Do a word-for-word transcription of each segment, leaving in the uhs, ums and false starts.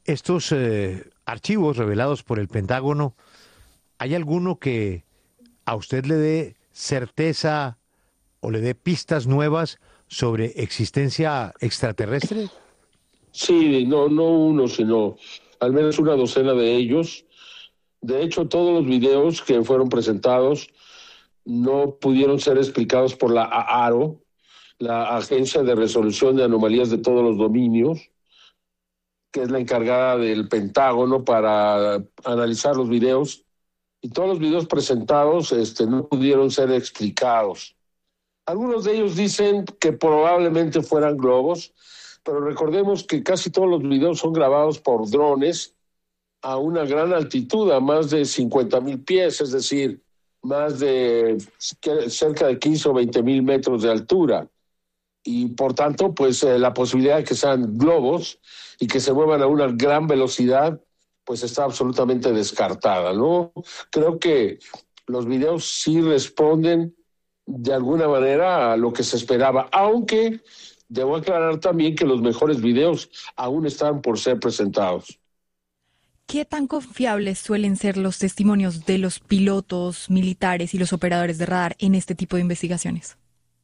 estos eh, archivos revelados por el Pentágono, ¿hay alguno que a usted le dé certeza o le dé pistas nuevas sobre existencia extraterrestre? Sí, no, no uno, sino al menos una docena de ellos. De hecho, todos los videos que fueron presentados no pudieron ser explicados por la A A R O, la Agencia de Resolución de Anomalías de Todos los Dominios, que es la encargada del Pentágono para analizar los videos. Y todos los videos presentados este, no pudieron ser explicados. Algunos de ellos dicen que probablemente fueran globos, pero recordemos que casi todos los videos son grabados por drones a una gran altitud, a más de cincuenta mil pies, es decir, más de cerca de quince o veinte mil metros de altura. Y por tanto, pues eh, la posibilidad de que sean globos y que se muevan a una gran velocidad, pues está absolutamente descartada, ¿no? Creo que los videos sí responden de alguna manera a lo que se esperaba, aunque debo aclarar también que los mejores videos aún están por ser presentados. ¿Qué tan confiables suelen ser los testimonios de los pilotos militares y los operadores de radar en este tipo de investigaciones?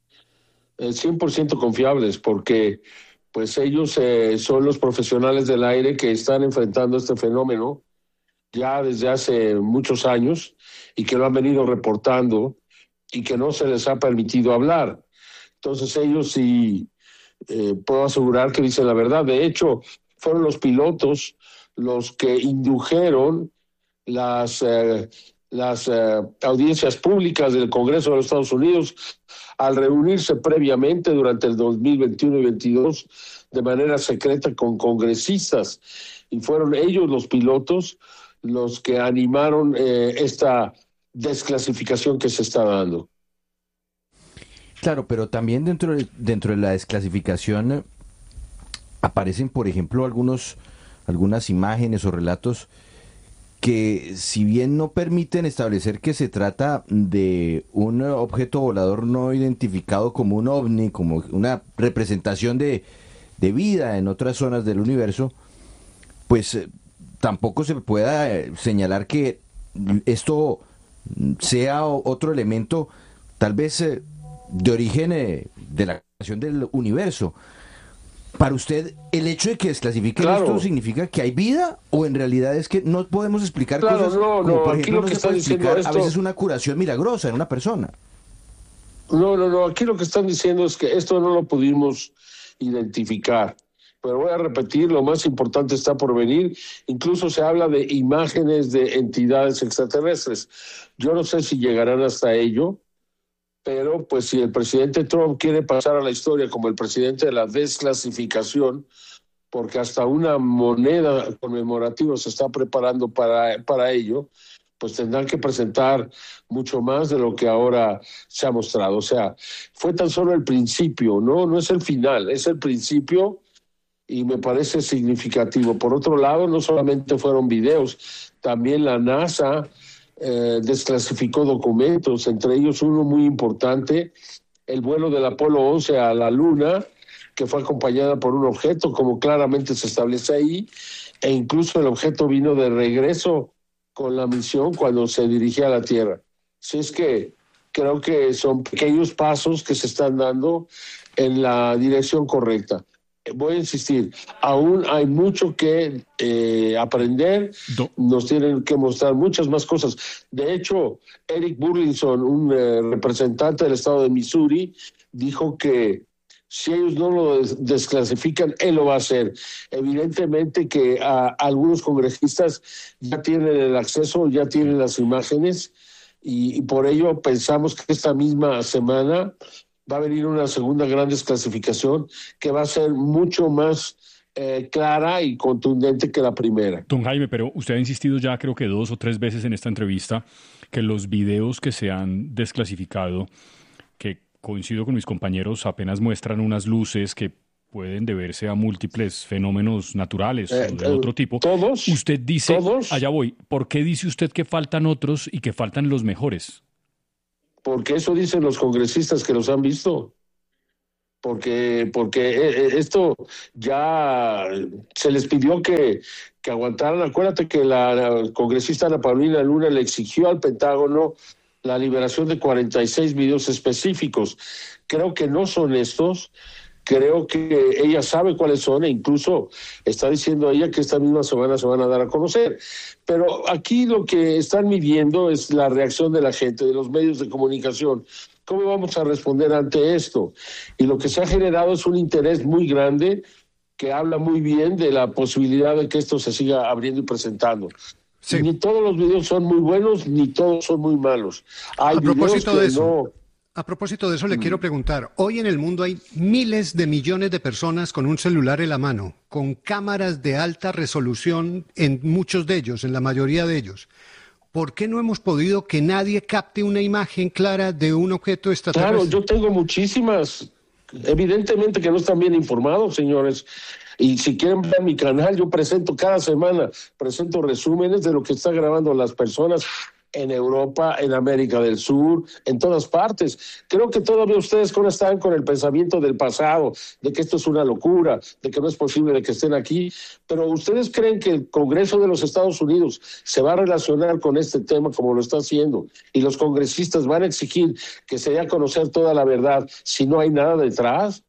Eh, cien por ciento confiables, porque pues ellos eh, son los profesionales del aire que están enfrentando este fenómeno ya desde hace muchos años y que lo han venido reportando y que no se les ha permitido hablar. Entonces ellos sí, eh, puedo asegurar que dicen la verdad. De hecho, fueron los pilotos los que indujeron las, eh, las eh, audiencias públicas del Congreso de los Estados Unidos al reunirse previamente durante el dos mil veintiuno y veintidós de manera secreta con congresistas. Y fueron ellos los pilotos los que animaron eh, esta desclasificación que se está dando. Claro, pero también dentro de, dentro de la desclasificación eh, aparecen, por ejemplo, algunos, algunas imágenes o relatos que, si bien no permiten establecer que se trata de un objeto volador no identificado como un ovni, como una representación de, de vida en otras zonas del universo, pues eh, tampoco se pueda eh, señalar que esto sea otro elemento, tal vez eh, de origen eh, de la creación del universo. Para usted, ¿el hecho de que desclasifiquen Claro. esto significa que hay vida o en realidad es que no podemos explicar Claro, cosas no, como, no, por aquí ejemplo, lo no que se está puede diciendo explicar a esto- veces una curación milagrosa en una persona? No, no, no, aquí lo que están diciendo es que esto no lo pudimos identificar. Pero voy a repetir, lo más importante está por venir. Incluso se habla de imágenes de entidades extraterrestres. Yo no sé si llegarán hasta ello, pero pues si el presidente Trump quiere pasar a la historia como el presidente de la desclasificación, porque hasta una moneda conmemorativa se está preparando para, para ello, pues tendrán que presentar mucho más de lo que ahora se ha mostrado. O sea, fue tan solo el principio, ¿no? No es el final, es el principio y me parece significativo. Por otro lado, no solamente fueron videos, también la NASA eh, desclasificó documentos, entre ellos uno muy importante, el vuelo del Apolo once a la Luna, que fue acompañada por un objeto, como claramente se establece ahí, e incluso el objeto vino de regreso con la misión cuando se dirigía a la Tierra. Así es que creo que son pequeños pasos que se están dando en la dirección correcta. Voy a insistir, aún hay mucho que eh, aprender, Do- nos tienen que mostrar muchas más cosas. De hecho, Eric Burlinson, un eh, representante del estado de Missouri, dijo que si ellos no lo des- desclasifican, él lo va a hacer. Evidentemente que a, algunos congresistas ya tienen el acceso, ya tienen las imágenes, y, y por ello pensamos que esta misma semana va a venir una segunda gran desclasificación que va a ser mucho más eh, clara y contundente que la primera. Don Jaime, pero usted ha insistido ya creo que dos o tres veces en esta entrevista que los videos que se han desclasificado, que coincido con mis compañeros, apenas muestran unas luces que pueden deberse a múltiples fenómenos naturales Eh, o de eh, otro tipo. ¿Todos? Usted dice, ¿Todos? allá voy, ¿por qué dice usted que faltan otros y que faltan los mejores? Porque eso dicen los congresistas que los han visto. porque, porque esto ya se les pidió que, que aguantaran. Acuérdate que la, la congresista Ana Paulina Luna le exigió al Pentágono la liberación de cuarenta y seis videos específicos. Creo que no son estos. Creo que ella sabe cuáles son e incluso está diciendo ella que esta misma semana se van a dar a conocer. Pero aquí lo que están midiendo es la reacción de la gente, de los medios de comunicación. ¿Cómo vamos a responder ante esto? Y lo que se ha generado es un interés muy grande que habla muy bien de la posibilidad de que esto se siga abriendo y presentando. Sí. Ni todos los videos son muy buenos, ni todos son muy malos. Hay a propósito videos que de eso. no... A propósito de eso, le mm. quiero preguntar, hoy en el mundo hay miles de millones de personas con un celular en la mano, con cámaras de alta resolución en muchos de ellos, en la mayoría de ellos. ¿Por qué no hemos podido que nadie capte una imagen clara de un objeto extraterrestre? Claro, yo tengo muchísimas. Evidentemente que no están bien informados, señores. Y si quieren ver mi canal, yo presento cada semana, presento resúmenes de lo que están grabando las personas en Europa, en América del Sur, en todas partes. Creo que todavía ustedes están con el pensamiento del pasado, de que esto es una locura, de que no es posible de que estén aquí, pero ¿ustedes creen que el Congreso de los Estados Unidos se va a relacionar con este tema como lo está haciendo? Y los congresistas van a exigir que se dé a conocer toda la verdad si no hay nada detrás.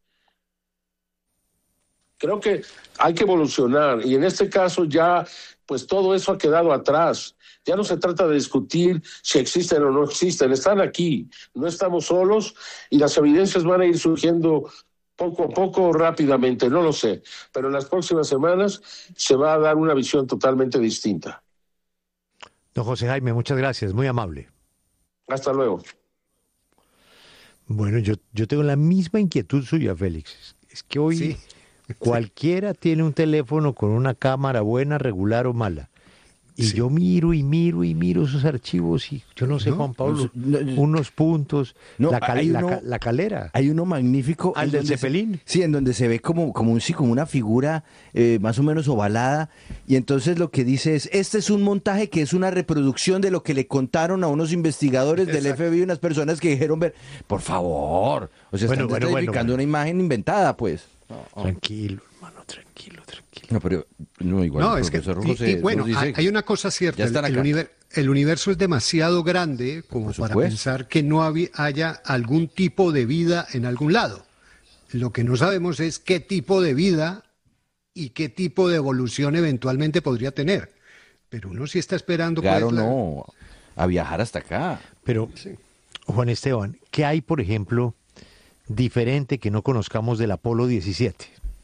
Creo que hay que evolucionar y en este caso ya pues todo eso ha quedado atrás. Ya no se trata de discutir si existen o no existen, están aquí, no estamos solos y las evidencias van a ir surgiendo poco a poco, rápidamente, no lo sé, pero en las próximas semanas se va a dar una visión totalmente distinta. Don José Jaime, muchas gracias, muy amable. Hasta luego. Bueno, yo, yo tengo la misma inquietud suya, Félix. Es que hoy sí. Cualquiera tiene un teléfono con una cámara buena, regular o mala. Y sí. yo miro y miro y miro esos archivos y yo no sé, no, Juan Pablo, no, no, unos puntos, no, la, cal, uno, la, la calera. Hay uno magnífico. Al del Zeppelin. Se, sí, en donde se ve como, como, un, sí, como una figura eh, más o menos ovalada. Y entonces lo que dice es, este es un montaje que es una reproducción de lo que le contaron a unos investigadores Exacto. del F B I, unas personas que dijeron ver, por favor, o sea, bueno, están bueno, desclasificando bueno, bueno. una imagen inventada, pues. Oh, oh. Tranquilo, hermano, tranquilo, tranquilo. No, pero no, igual. No, es que, y, y, bueno, dice, hay una cosa cierta, el, el, univer, el universo es demasiado grande como para pensar que no había, haya algún tipo de vida en algún lado. Lo que no sabemos es qué tipo de vida y qué tipo de evolución eventualmente podría tener. Pero uno sí está esperando... Claro, pues, la... no, a viajar hasta acá. Pero, sí. Juan Esteban, ¿qué hay, por ejemplo, diferente que no conozcamos del Apolo diecisiete?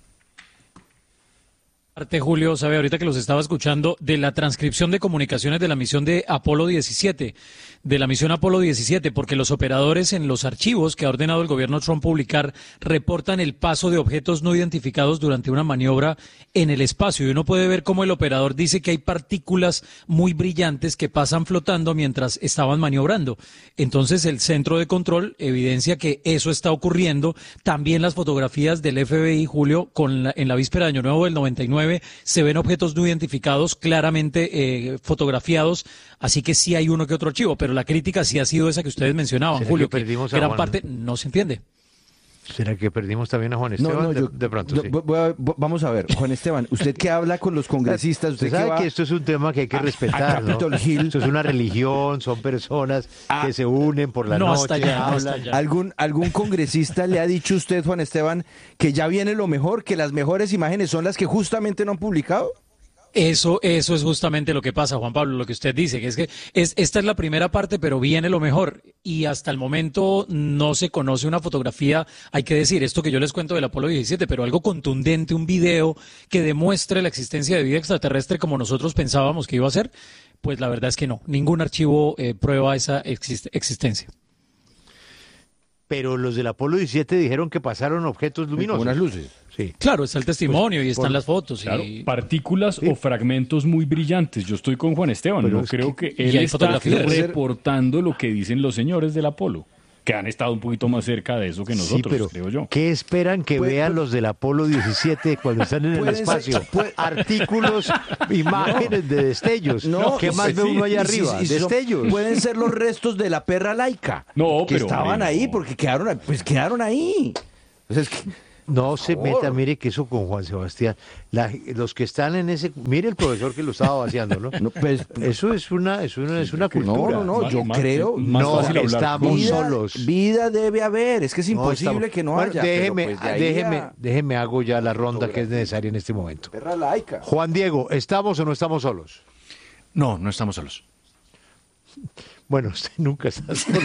Julio, sabe, ahorita que los estaba escuchando, de la transcripción de comunicaciones de la misión de Apolo diecisiete, de la misión Apolo diecisiete, porque los operadores en los archivos que ha ordenado el gobierno Trump publicar reportan el paso de objetos no identificados durante una maniobra en el espacio. Y uno puede ver cómo el operador dice que hay partículas muy brillantes que pasan flotando mientras estaban maniobrando. Entonces el centro de control evidencia que eso está ocurriendo. También las fotografías del F B I, Julio, con la, en la víspera de Año Nuevo del noventa y nueve, se ven objetos no identificados claramente eh, fotografiados, así que sí hay uno que otro archivo, pero la crítica sí ha sido esa que ustedes mencionaban, Julio, que, que gran Juan, parte no se entiende. ¿Será que perdimos también a Juan Esteban? No, no, yo, de, de pronto, yo, sí. voy a, vamos a ver, Juan Esteban, usted que habla con los congresistas, usted, usted sabe que, va que esto es un tema que hay que respetar, ¿no? Hill. Esto es una religión, son personas ah, que se unen por la no, noche, hasta allá, hablan. Hasta allá. ¿Algún, ¿Algún congresista le ha dicho a usted, Juan Esteban, que ya viene lo mejor, que las mejores imágenes son las que justamente no han publicado? Eso, eso es justamente lo que pasa, Juan Pablo, lo que usted dice, que es que es, esta es la primera parte, pero viene lo mejor. Y hasta el momento no se conoce una fotografía, hay que decir, esto que yo les cuento del Apolo diecisiete, pero algo contundente, un video que demuestre la existencia de vida extraterrestre como nosotros pensábamos que iba a ser, pues la verdad es que no, ningún archivo eh, prueba esa exist- existencia. Pero los del Apolo diecisiete dijeron que pasaron objetos luminosos. Unas luces. Sí. Claro, está el testimonio pues, y están por, las fotos. Claro, y... partículas sí. o fragmentos muy brillantes. Yo estoy con Juan Esteban. Pero no creo que, que él está reportando lo que dicen los señores del Apolo, que han estado un poquito más cerca de eso que nosotros, sí, pero creo yo. ¿Qué esperan que pues, vean los del Apolo diecisiete cuando están en el espacio? Ser, Artículos, imágenes no, de destellos. No, ¿qué más sí, ve uno allá sí, arriba? Sí, sí, destellos. Pueden ser los restos de la perra laica. No, que pero estaban pero, ahí porque quedaron, pues quedaron ahí. Entonces, es que, no se meta, mire que eso con Juan Sebastián, la- los que están en ese, mire el profesor que lo estaba vaciando, ¿no? no, pues, Eso es una, es una, es una no, cultura. no, no, Más- yo más- creo, más no fácil hablar estamos con- vida, solos. vida debe haber, es que es No, imposible estamos- que no Bueno, haya. déjeme, pero pues de ahí déjeme, a- déjeme hago ya la ronda que es necesaria en este momento. Perra laica. Juan Diego, ¿estamos o no estamos solos? No, no estamos solos. Bueno, usted nunca está solo.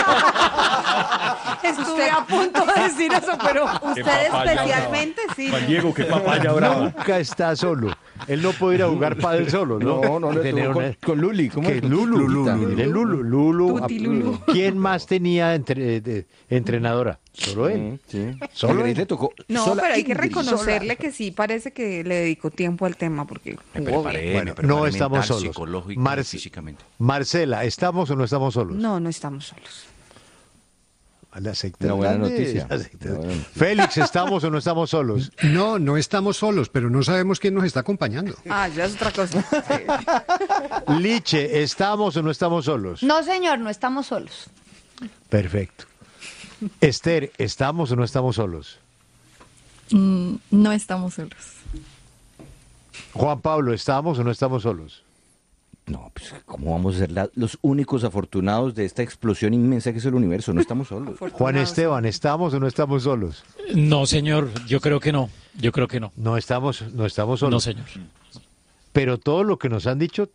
Estuve a punto de decir eso, pero Qué usted papaya especialmente sí. Juan Diego, qué papaya brava. Nunca está solo. Él no puede ir a jugar pádel solo, ¿no? No, no, no, Tener con, una- con Luli. ¿Cómo que es? Lulu, Lulita. Mire, Lulu, Lulu. Tuti Lulu. ¿Quién más tenía entre- de- entrenadora? Solo él. Mm, sí. Solo Solo él. le tocó. No, sola, pero hay que Ingrid, reconocerle sola. que sí parece que le dedicó tiempo al tema porque Me jugó preparé, bien. me Bueno, preparé no estamos mental, solos. psicológico y Marce- físicamente. Marcela, ¿estamos o no estamos solos? No, no estamos solos. La secta Una buena grande, noticia. la secta- Una buena noticia. Félix, ¿estamos o no estamos solos? No, no estamos solos, pero no sabemos quién nos está acompañando. Ah, ya es otra cosa. Sí. Liche, ¿estamos o no estamos solos? No, señor, no estamos solos. Perfecto. Esther, ¿estamos o no estamos solos? Mm, no estamos solos. Juan Pablo, ¿estamos o no estamos solos? No, pues ¿cómo vamos a ser la- los únicos afortunados de esta explosión inmensa que es el universo? No estamos solos. Juan Esteban, ¿estamos o no estamos solos? No, señor, yo creo que no. Yo creo que no. No estamos, no estamos solos. No, señor. Pero todo lo que nos han dicho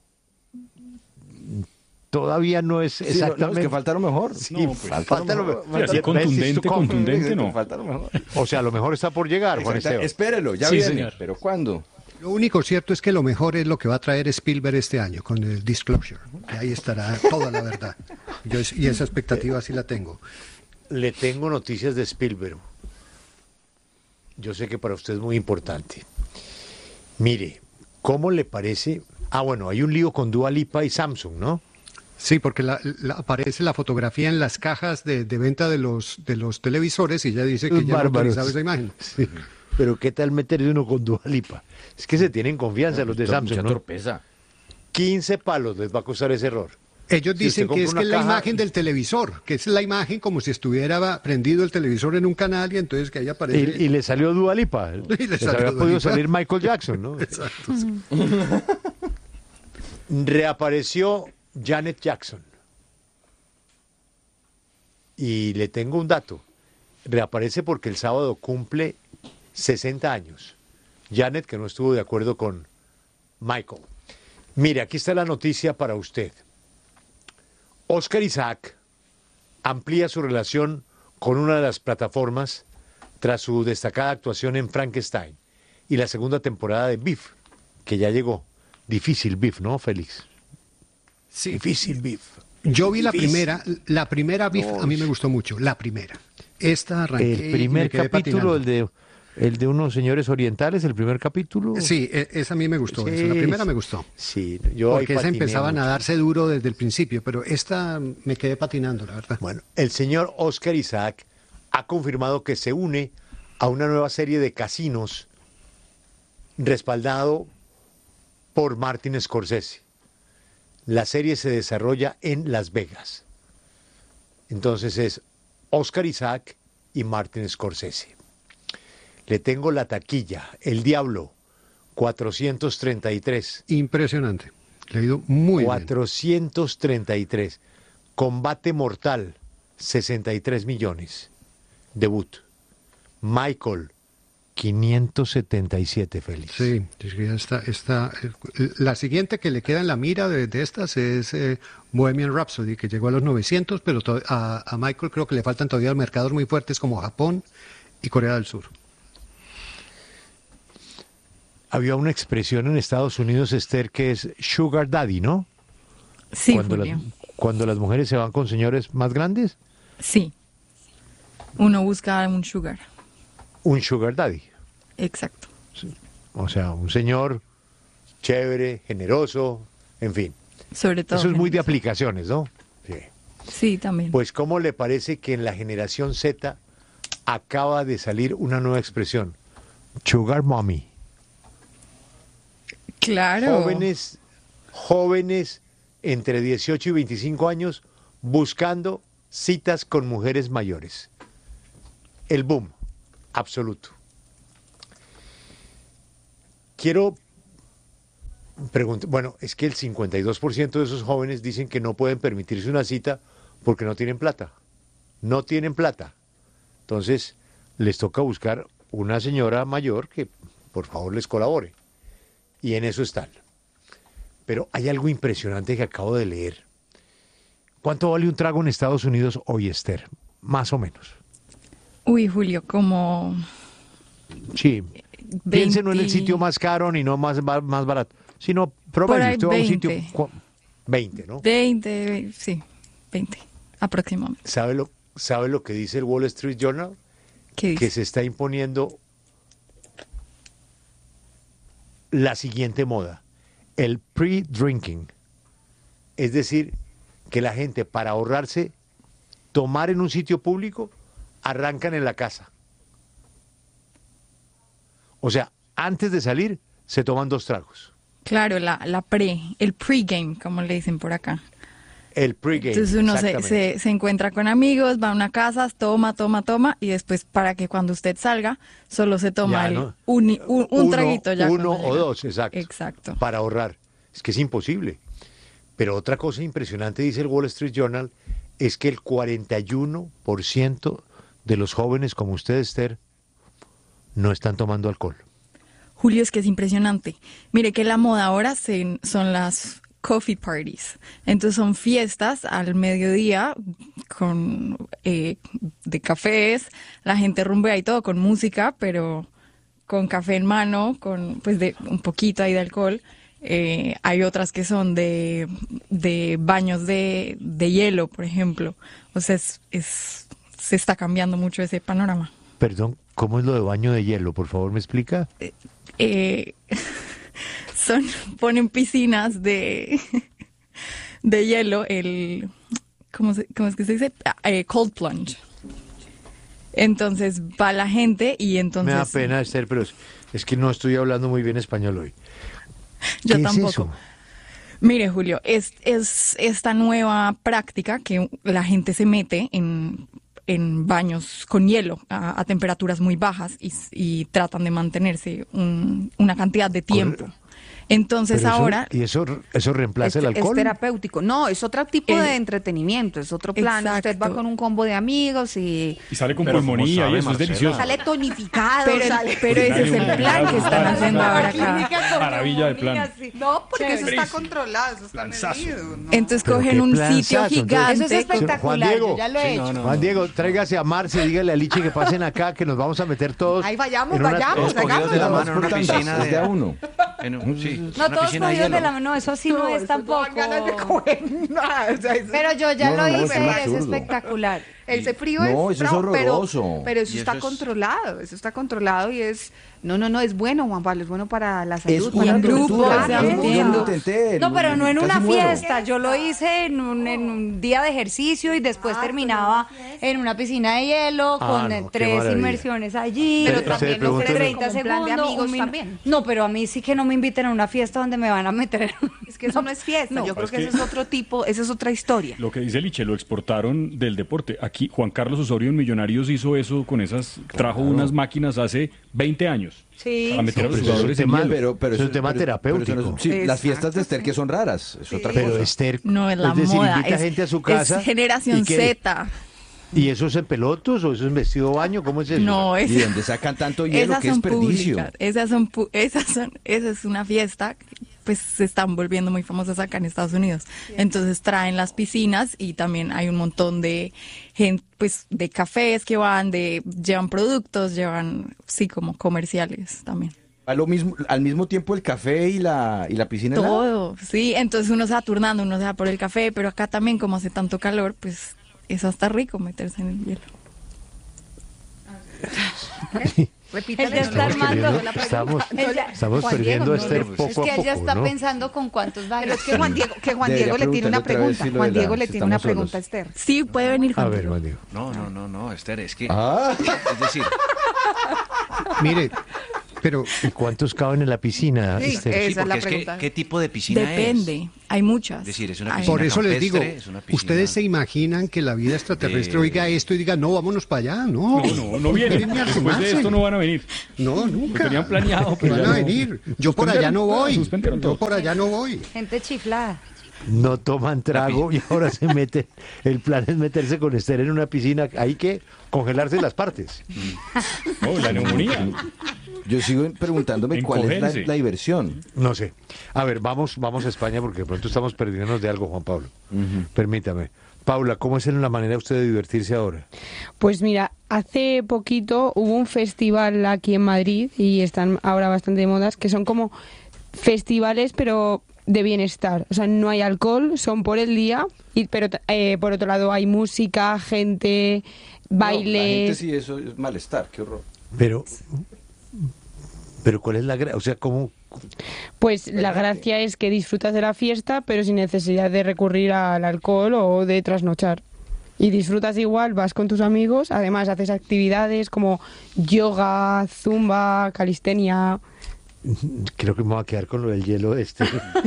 todavía no es Sí, no, exactamente. no, es que falta lo mejor. Sí, No, pues, falta, lo mejor. Sí, así Ya, contundente, ¿ves? contundente, no. Falta lo mejor. O sea, lo mejor está por llegar, Juan Exacto. Esteban. Espérelo, ya Sí, viene. señor. ¿Pero cuándo? Lo único cierto es que lo mejor es lo que va a traer Spielberg este año con el Disclosure. Y ahí estará toda la verdad. Yo es- y esa expectativa sí la tengo. Le tengo noticias de Spielberg. Yo sé que para usted es muy importante. Mire, ¿cómo le parece? Ah, bueno, hay un lío con Dua Lipa y Samsung, ¿no? Sí, porque la- la- aparece la fotografía en las cajas de, de venta de los, de los televisores y ella dice que ya no Bárbaros. autorizaba esa imagen. Sí. Pero ¿qué tal meterse uno con Dua Lipa? Es que se tienen confianza los de Mucha Samsung, ¿no? torpeza. quince palos les va a costar ese error. Ellos Si dicen usted que compra es que una es la caja- imagen del televisor, que es la imagen como si estuviera prendido el televisor en un canal y entonces que ahí aparece. Y, y le salió Dua Lipa. Y le Les salió había Dua podido Lipa. salir Michael Jackson, ¿no? Exacto. sí. Reapareció Janet Jackson. Y le tengo un dato. Reaparece porque el sábado cumple sesenta años. Janet, que no estuvo de acuerdo con Michael. Mire, aquí está la noticia para usted. Oscar Isaac amplía su relación con una de las plataformas tras su destacada actuación en Frankenstein y la segunda temporada de Beef, que ya llegó. Difícil Beef, ¿no, Félix? Sí. Difícil Beef. Yo vi la Difícil. primera, la primera Beef a mí me gustó mucho, la primera. Esta arranqué El y primer me quedé capítulo, patinando. el de, el de unos señores orientales, el primer capítulo. Sí, e- esa a mí me gustó, Sí, esa, la primera me gustó. Sí, yo ahí Porque esa patiné empezaban a mucho. darse duro desde el principio, pero esta me quedé patinando, la verdad. Bueno, el señor Oscar Isaac ha confirmado que se une a una nueva serie de casinos respaldado por Martin Scorsese. La serie se desarrolla en Las Vegas. Entonces es Oscar Isaac y Martin Scorsese. Le tengo la taquilla, El Diablo, cuatrocientos treinta y tres. Impresionante. Le ha ido muy bien. cuatrocientos treinta y tres. Combate Mortal, sesenta y tres millones. Debut. Michael, quinientos setenta y siete, Félix. Sí, es que ya está, está, eh, la siguiente que le queda en la mira de, de estas es eh, Bohemian Rhapsody, que llegó a los novecientos, pero to- a, a Michael creo que le faltan todavía mercados muy fuertes como Japón y Corea del Sur. Había una expresión en Estados Unidos, Esther, que es Sugar Daddy, ¿no? Sí, cuando, las, Julio. cuando las mujeres se van con señores más grandes, Sí. Uno busca un sugar. un Sugar Daddy. Exacto. O sea, un señor chévere, generoso, en fin. Sobre todo. Eso es muy de generoso. aplicaciones, ¿no? Sí. Sí, también. Pues, ¿cómo le parece que en la generación Z acaba de salir una nueva expresión? Sugar Mommy. claro. Jóvenes, jóvenes entre dieciocho y veinticinco años buscando citas con mujeres mayores. El boom. absoluto. Quiero preguntar, bueno, es que el cincuenta y dos por ciento de esos jóvenes dicen que no pueden permitirse una cita porque no tienen plata. No tienen plata. Entonces, les toca buscar una señora mayor que, por favor, les colabore. Y en eso están. Pero hay algo impresionante que acabo de leer. ¿Cuánto vale un trago en Estados Unidos hoy, Esther? Más o menos. Uy, Julio, como... Sí. veinte... Piensen no en el sitio más caro ni no más, más barato, sino promedio. Usted va a un sitio... veinte, ¿no? veinte, sí, veinte aproximadamente. ¿Sabe lo, ¿Sabe lo que dice el Wall Street Journal? ¿Qué dice? Que se está imponiendo la siguiente moda, el pre-drinking. Es decir, que la gente, para ahorrarse tomar en un sitio público, arrancan en la casa. O sea, antes de salir, se toman dos tragos. Claro, la, la pre, el pre-game, como le dicen por acá. El pre-game. Entonces uno se, se, se encuentra con amigos, va a una casa, toma, toma, toma, y después para que cuando usted salga, solo se toma Ya, el, ¿no? un, un, un uno, traguito ya. Uno cuando o llega. dos, exacto. Exacto. Para ahorrar. Es que es imposible. Pero otra cosa impresionante, dice el Wall Street Journal, es que el cuarenta y uno por ciento de los jóvenes como usted, Esther, no están tomando alcohol. Julio, es que es impresionante. Mire que la moda ahora se, son las coffee parties. Entonces son fiestas al mediodía con eh, de cafés, la gente rumbea y todo con música, pero con café en mano, con pues de un poquito ahí de alcohol. Eh, hay otras que son de, de baños de, de hielo, por ejemplo. O sea, es, es, se está cambiando mucho ese panorama. Perdón, ¿cómo es lo de baño de hielo? Por favor, ¿me explica? Eh, eh, son ponen piscinas de de hielo, el ¿cómo, se, cómo es que se dice? Eh, cold plunge. Entonces va la gente y entonces... Me da pena, Esther, pero es, es que no estoy hablando muy bien español hoy. Yo ¿Qué tampoco. es eso? Mire, Julio, es, es esta nueva práctica que la gente se mete en, en baños con hielo a, a temperaturas muy bajas y, y tratan de mantenerse un, una cantidad de tiempo. Corre. Entonces Pero eso- ahora... ¿Y eso, eso reemplaza Es, el es alcohol? terapéutico. No, es otro tipo Eh, de entretenimiento, es otro plan. Usted va exacto. con un combo de amigos y Y sale con Pero como pulmonía sabe, y eso es Marcela. delicioso. sale tonificado. Pero, sale... pero ese es el plan que están haciendo ahora acá. Maravilla de plan. No, porque eso está Chévere. controlado, eso está Planzazo. medido. ¿no? Entonces Pero cogen qué un planzazo, sitio entonces- gigante. Eso es con- espectacular, Juan Diego, yo ya lo he Sí, hecho. no, no. Juan Diego, tráigase a Marce, dígale a Lichi que pasen acá, que nos vamos a meter todos. Ahí vayamos, en una- vayamos, Cogidos de la hagámoslo. mano en una piscina Es de a de... uno. en un- sí, No una todos piscina de cogidos de hielo. la mano, eso sí no, es eso tampoco. dan ganas de coger nada, o sea, eso- Pero yo ya No, lo no, no, hice es un y es absurdo. espectacular. ese frío No, es eso es bravo, pero- horroroso. Pero, eso Y está eso es- controlado, eso está controlado y es... No, no, no, es bueno, Juan Pablo, es bueno para la salud. Es para Y en la grupo, cultura. o sea, Yo entiendo. lo intenté, No, pero no en una casi muero. fiesta. Yo lo hice en un, en un día de ejercicio y después Ah, terminaba en una piscina de hielo Ah, con no, eh, qué tres maravilla. inmersiones allí. Pero otras también veinte lo ofrecen treinta como un plan de segundos, amigos un minu- también. No, pero a mí sí que no me inviten a una fiesta donde me van a meter en... Es que eso no es fiesta, No. yo creo Es que que- ese es otro tipo, esa es otra historia. Lo que dice Liche, lo exportaron del deporte. Aquí Juan Carlos Osorio en Millonarios hizo eso con esas, trajo unas máquinas hace veinte años. Sí. A meter a los Pero eso es un jugadores en tema- hielo. Pero, pero Es un eso- tema pero- pero eso terapéutico. no es- sí, las Exacto, fiestas de Esther sí. que son raras, es otra Pero cosa. Esther, No, es la es decir, moda. invita es, gente a su es casa. generación ¿y qué? Z. ¿Y eso es en pelotos o eso es en vestido de baño? ¿Cómo es eso? No, es, ¿Y de dónde sacan tanto hielo? esas ¡Qué son desperdicio! públicas. Esas son, pu- esas son, esa es una fiesta que, pues se están volviendo muy famosas acá en Estados Unidos. Entonces traen las piscinas y también hay un montón de gente, pues de cafés que van, de llevan productos, llevan, sí, como comerciales también. ¿A lo mismo, al mismo tiempo el café y la, y la piscina helada? Todo, sí. Entonces uno se va turnando, uno se va por el café, pero acá también como hace tanto calor, pues es hasta rico meterse en el hielo. Repítale, Él ya no está le- armando. no la pregunta. Estamos, Él ya- estamos Juan perdiendo a Diego, no, Esther no, poco Es que a él ya poco, está ¿no? pensando con cuántos Pero baños. es que Juan Diego, que Juan Debería Diego le tiene una preguntarle otra vez pregunta. si lo Juan de la- Diego le si tiene una estamos pregunta a solos. Esther. Sí, puede venir A Juan ver, Diego. Juan Diego. No, no, no, no, Esther, es que... Ah, Es decir, Mire, Pero, ¿y cuántos caben en la piscina? Sí, Esther? esa Sí, es la porque es que, pregunta. ¿qué tipo de piscina Depende, es? hay muchas. Es decir, es una Hay- piscina por eso les digo, campestre, es una piscina ustedes se imaginan que la vida extraterrestre de- oiga esto y diga, no, vámonos para allá, no. No, no, no vienen. Espérenme a Después de asomarse. esto no van a venir. No, nunca. Lo tenían planeado, pero Van ya a no. venir. Yo por allá no voy. Suspendieron todo. Yo por allá no voy. Gente chiflada. No toman trago y ahora se meten. El plan es meterse con Esther en una piscina. Hay que congelarse las partes. Oh, la neumonía. Yo sigo preguntándome cuál es la, Encogerse. la diversión. No sé. A ver, vamos, vamos a España porque de pronto estamos perdiéndonos de algo, Juan Pablo. Permítame. Paula, ¿cómo es la manera de usted de divertirse ahora? Pues mira, hace poquito hubo un festival aquí en Madrid y están ahora bastante de modas, que son como festivales pero de bienestar. O sea, no hay alcohol, son por el día, y, pero eh, por otro lado hay música, gente, No, la gente bailes. sí, eso es malestar, qué horror. Pero, pero ¿cuál es la gracia? O sea, ¿cómo? Pues la gracia es que disfrutas de la fiesta, pero sin necesidad de recurrir al alcohol o de trasnochar. Y disfrutas igual, vas con tus amigos, además haces actividades como yoga, zumba, calistenia. Creo que me voy a quedar con lo del hielo este.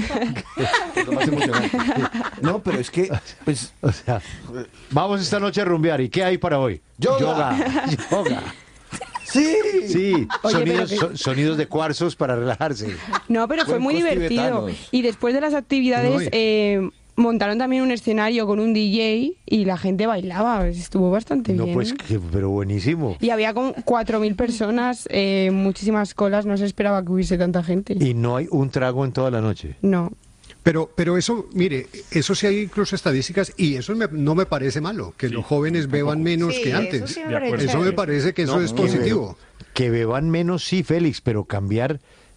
Es lo más emocionante. No, pero es que, pues, O sea, vamos esta noche a rumbear. ¿Y qué hay para hoy? Yoga. Yoga. Yoga. sí. Sí, Oye, sonidos, pero que- so- sonidos de cuarzos para relajarse. No, pero fue muy Cuerpos divertido. tibetanos. Y después de las actividades No, y- eh, montaron también un escenario con un D J y la gente bailaba. Estuvo bastante No, bien. pues, ¿eh? que- pero buenísimo. Y había como cuatro mil personas, eh, muchísimas colas, no se esperaba que hubiese tanta gente. Y no hay un trago en toda la noche. No. Pero, pero eso, mire, eso sí hay incluso estadísticas y eso me- no me parece malo, que los jóvenes beban menos Sí, que eso antes. sí me De parece acuerdo. Eso me chévere. parece que eso No, es que positivo. be- Que beban menos, sí, Félix, pero cambiar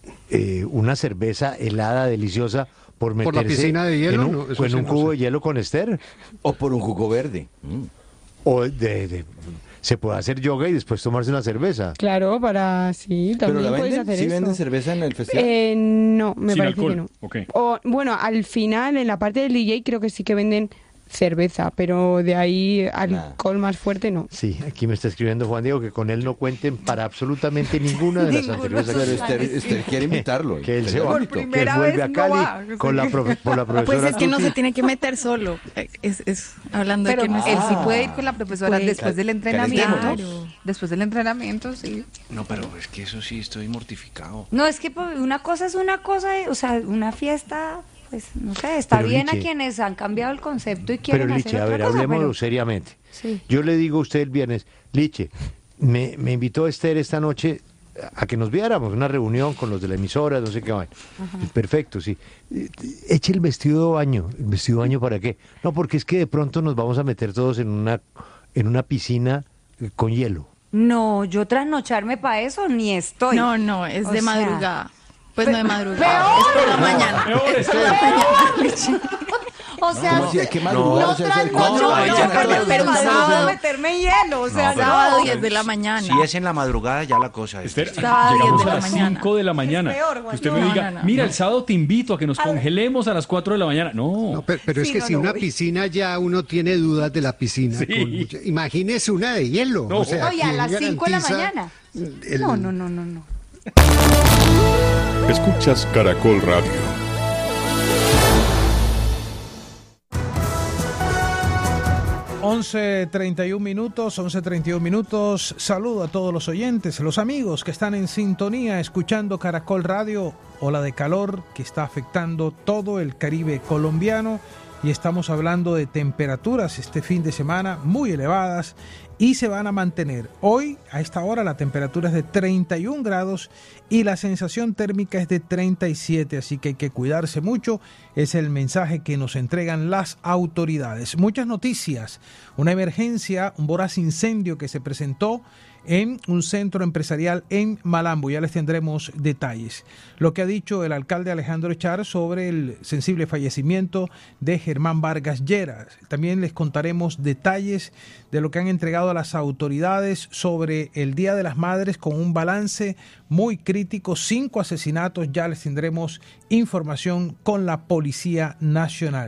eh, una cerveza helada, deliciosa, por meterse Por la piscina de hielo, en un, no, eso en sí un no cubo sé. de hielo con Esther. O por un jugo verde. Mm. O de, de- se puede hacer yoga y después tomarse una cerveza. Claro, para sí, ¿Pero también la puedes venden? hacer ¿Sí eso. venden cerveza en el festival? Eh, no, me Sin parece alcohol, que no. ok. O, bueno, al final, en la parte del D J, creo que sí que venden cerveza, pero de ahí alcohol más fuerte no. Sí, aquí me está escribiendo Juan Diego que con él no cuenten para absolutamente ninguna de las Ninguno anteriores de Pero esos actividades. Esther, Esther quiere invitarlo. Que él se Sería va, bonito. que primera vuelve vez a no Cali va. con la, profe- por la profesora Pues es que no Tuti. se tiene que meter solo. Eh, Es, es hablando Pero de que no es él sí Ah. puede ir con la profesora Puede. después del entrenamiento. Claro. Después del entrenamiento, sí. No, pero es que eso sí, estoy mortificado. No, es que pues, una cosa es una cosa, eh, o sea, una fiesta, pues no sé, está Pero, bien Liche, a quienes han cambiado el concepto y quieren Pero hacer Liche, a otra ver, cosa, hablemoslo pero- seriamente. Sí. Yo le digo a usted el viernes, Liche, me, me invitó Esther esta noche a que nos viéramos, una reunión con los de la emisora, no sé qué van. Perfecto, sí. Eh, Eche el vestido de baño. ¿El vestido de baño para qué? No, porque es que de pronto nos vamos a meter todos en una, en una piscina eh, con hielo. No, yo trasnocharme para eso ni estoy. No, no, es O de sea, madrugada. Pues no de madrugada, peor. es por la mañana. Peor, Es por Esther. la mañana. O sea, ¿Cómo así? ¿Hay que madrugar? no O sea, ¿es el trasnocho, cuatro de la pero, mañana, pero, claro. pero Pero sábado sábado. meterme en hielo, o sea, No, pero- Sábado no. diez de la mañana. Si es en la madrugada, ya la cosa es. Esther, Sábado llegamos diez de a la las mañana. cinco de la mañana. peor, Juan. Que usted No, me no, diga, no, no. mira, el sábado te invito a que nos congelemos a las cuatro de la mañana. No. No, pero, pero es Sí, que no, si no una voy. piscina ya uno tiene dudas de la piscina. Sí. con mucha- imagínese una de hielo. No. O sea, Oye, a ¿quién las cinco de la garantiza mañana. el- No, no, no, no, no. Escuchas Caracol Radio. once treinta y un minutos, once treinta y un minutos. Saludo a todos los oyentes, los amigos que están en sintonía escuchando Caracol Radio. Ola de calor que está afectando todo el Caribe colombiano y estamos hablando de temperaturas este fin de semana muy elevadas y se van a mantener. Hoy a esta hora la temperatura es de treinta y un grados y la sensación térmica es de treinta y siete, así que hay que cuidarse mucho. Es el mensaje que nos entregan las autoridades. Muchas noticias, una emergencia, un voraz incendio que se presentó en un centro empresarial en Malambo. Ya les tendremos detalles. Lo que ha dicho el alcalde Alejandro Echar sobre el sensible fallecimiento de Germán Vargas Lleras. También les contaremos detalles de lo que han entregado a las autoridades sobre el Día de las Madres con un balance muy crítico. Cinco asesinatos, ya les tendremos información con la Policía Nacional.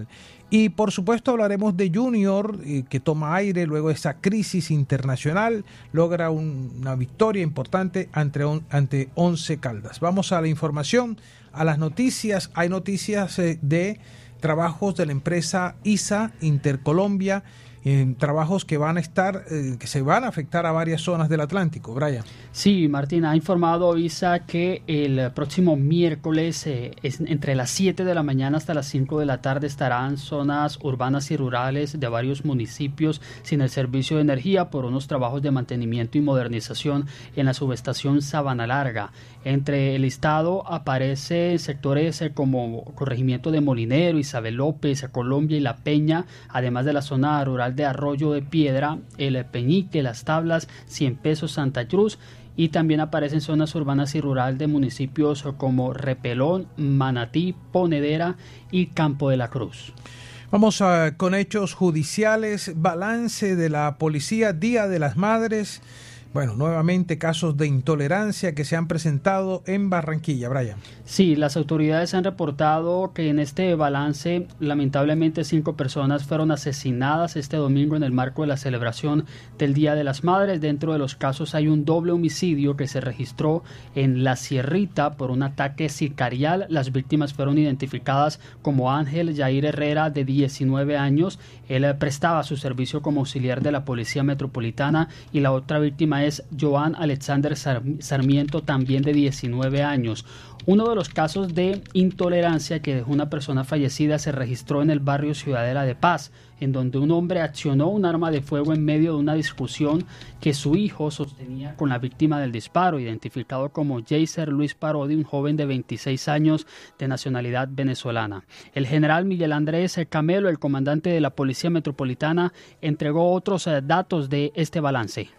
Y por supuesto hablaremos de Junior, eh, que toma aire luego de esa crisis internacional, logra un, una victoria importante ante, on, ante Once Caldas. Vamos a la información, a las noticias. Hay noticias eh, de trabajos de la empresa I S A Intercolombia, en trabajos que van a estar, eh, que se van a afectar a varias zonas del Atlántico. Brian. Sí, Martín, ha informado I S A que el próximo miércoles, eh, es entre las siete de la mañana hasta las cinco de la tarde, estarán zonas urbanas y rurales de varios municipios sin el servicio de energía por unos trabajos de mantenimiento y modernización en la subestación Sabana Larga. Entre el listado aparecen sectores eh, como Corregimiento de Molinero, Isabel López, Colombia y La Peña, además de la zona rural de Arroyo de Piedra, El Peñique, Las Tablas, Cien Pesos, Santa Cruz, y también aparecen zonas urbanas y rural de municipios como Repelón, Manatí, Ponedera y Campo de la Cruz. Vamos a, con hechos judiciales, balance de la policía, Día de las Madres. Bueno, nuevamente casos de intolerancia que se han presentado en Barranquilla, Brian. Sí, las autoridades han reportado que en este balance, lamentablemente, cinco personas fueron asesinadas este domingo en el marco de la celebración del Día de las Madres. Dentro de los casos hay un doble homicidio que se registró en La Sierrita por un ataque sicarial. Las víctimas fueron identificadas como Ángel Yair Herrera, de diecinueve años. Él prestaba su servicio como auxiliar de la Policía Metropolitana, y la otra víctima es Joan Alexander Sarmiento, también de diecinueve años. Uno de los casos de intolerancia que dejó una persona fallecida se registró en el barrio Ciudadela de Paz, en donde un hombre accionó un arma de fuego en medio de una discusión que su hijo sostenía con la víctima del disparo, identificado como Jaycer Luis Parodi, un joven de veintiséis años de nacionalidad venezolana. El general Miguel Andrés Camelo, el comandante de la Policía Metropolitana, entregó otros datos de este balance.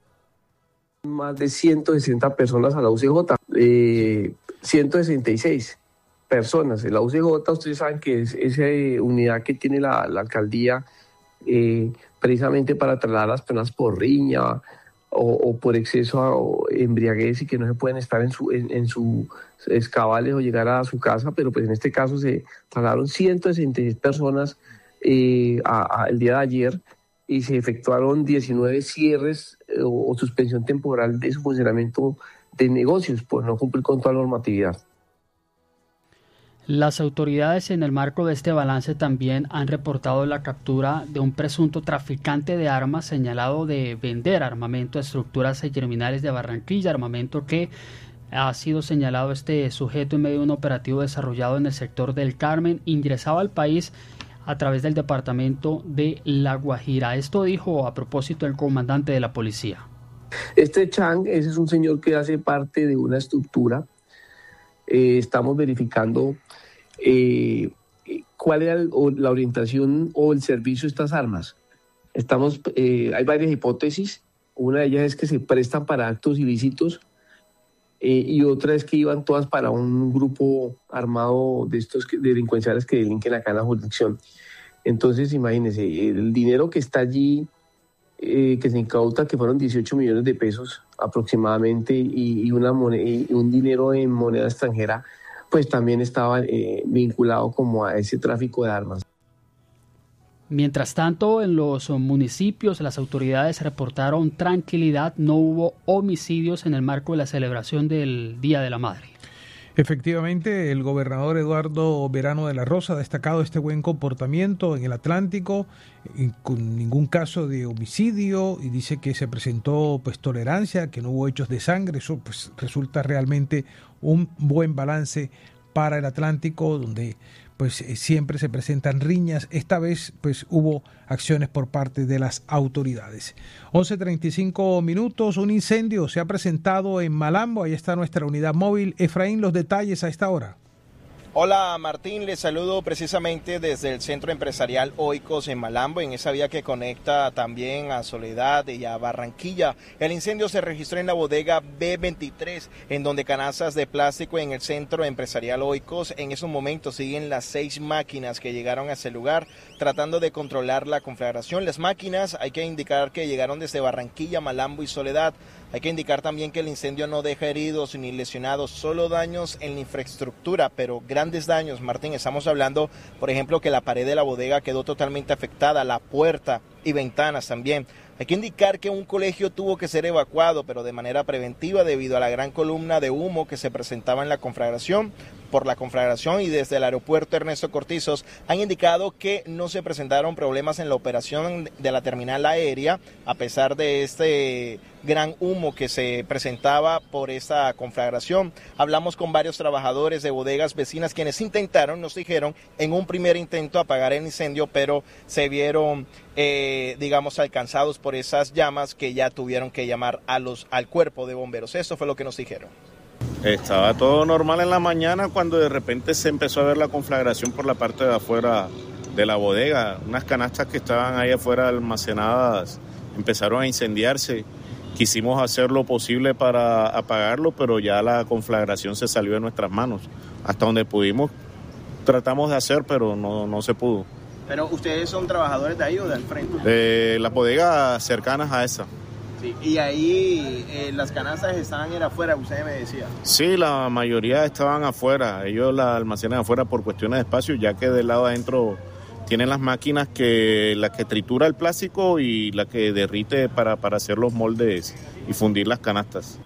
Más de ciento sesenta personas a la U C J, eh, ciento sesenta y seis personas. En la U C J, ustedes saben que es esa unidad que tiene la, la alcaldía eh, precisamente para trasladar a las personas por riña o, o por exceso a embriaguez y que no se pueden estar en su en, en sus cabales o llegar a su casa, pero pues en este caso se trasladaron ciento sesenta y seis personas eh, a, a, el día de ayer, y se efectuaron diecinueve cierres eh, o, o suspensión temporal de su funcionamiento de negocios por no cumplir con toda la normatividad. Las autoridades, en el marco de este balance, también han reportado la captura de un presunto traficante de armas señalado de vender armamento a estructuras criminales de Barranquilla, armamento que ha sido señalado este sujeto en medio de un operativo desarrollado en el sector del Carmen. Ingresaba al país a través del departamento de La Guajira. Esto dijo a propósito el comandante de la policía. Este Chang, ese es un señor que hace parte de una estructura. Eh, estamos verificando eh, cuál era el, o la orientación o el servicio de estas armas. Estamos, eh, hay varias hipótesis. Una de ellas es que se prestan para actos ilícitos, eh, y otra es que iban todas para un grupo armado de estos delincuenciales que delinquen acá en la jurisdicción. Entonces, imagínense, el dinero que está allí, eh, que se incauta, que fueron dieciocho millones de pesos aproximadamente, y, y, una moneda, y un dinero en moneda extranjera, pues también estaba eh, vinculado como a ese tráfico de armas. Mientras tanto, en los municipios las autoridades reportaron tranquilidad, no hubo homicidios en el marco de la celebración del Día de la Madre. Efectivamente, el gobernador Eduardo Verano de la Rosa ha destacado este buen comportamiento en el Atlántico, y con ningún caso de homicidio, y dice que se presentó pues tolerancia, que no hubo hechos de sangre. Eso pues resulta realmente un buen balance para el Atlántico, donde pues siempre se presentan riñas. Esta vez pues hubo acciones por parte de las autoridades. once treinta y cinco minutos, un incendio se ha presentado en Malambo, ahí está nuestra unidad móvil. Efraín, los detalles a esta hora. Hola Martín, les saludo precisamente desde el Centro Empresarial Oikos en Malambo, en esa vía que conecta también a Soledad y a Barranquilla. El incendio se registró en la bodega B veintitrés, en donde canastas de plástico en el Centro Empresarial Oikos. En esos momentos siguen las seis máquinas que llegaron a ese lugar tratando de controlar la conflagración. Las máquinas, hay que indicar que llegaron desde Barranquilla, Malambo y Soledad. Hay que indicar también que el incendio no deja heridos ni lesionados, solo daños en la infraestructura, pero grandes daños, Martín. Estamos hablando, por ejemplo, que la pared de la bodega quedó totalmente afectada, la puerta y ventanas también. Hay que indicar que un colegio tuvo que ser evacuado, pero de manera preventiva debido a la gran columna de humo que se presentaba en la conflagración. Por la conflagración y desde el aeropuerto Ernesto Cortizos han indicado que no se presentaron problemas en la operación de la terminal aérea, a pesar de este gran humo que se presentaba por esta conflagración. Hablamos con varios trabajadores de bodegas vecinas quienes intentaron, nos dijeron, en un primer intento apagar el incendio, pero se vieron, eh, digamos, alcanzados por esas llamas que ya tuvieron que llamar a los, al cuerpo de bomberos. Eso fue lo que nos dijeron. Estaba todo normal en la mañana cuando de repente se empezó a ver la conflagración por la parte de afuera de la bodega. Unas canastas que estaban ahí afuera almacenadas empezaron a incendiarse. Quisimos hacer lo posible para apagarlo, pero ya la conflagración se salió de nuestras manos. Hasta donde pudimos tratamos de hacer, pero no, no se pudo. ¿Pero ustedes son trabajadores de ahí o del frente? De las bodegas cercanas a esa. Sí, y ahí eh, las canastas estaban era afuera, usted me decía. Sí, la mayoría estaban afuera. Ellos la almacenan afuera por cuestiones de espacio, ya que del lado adentro tienen las máquinas que la que tritura el plástico y la que derrite para, para hacer los moldes y fundir las canastas.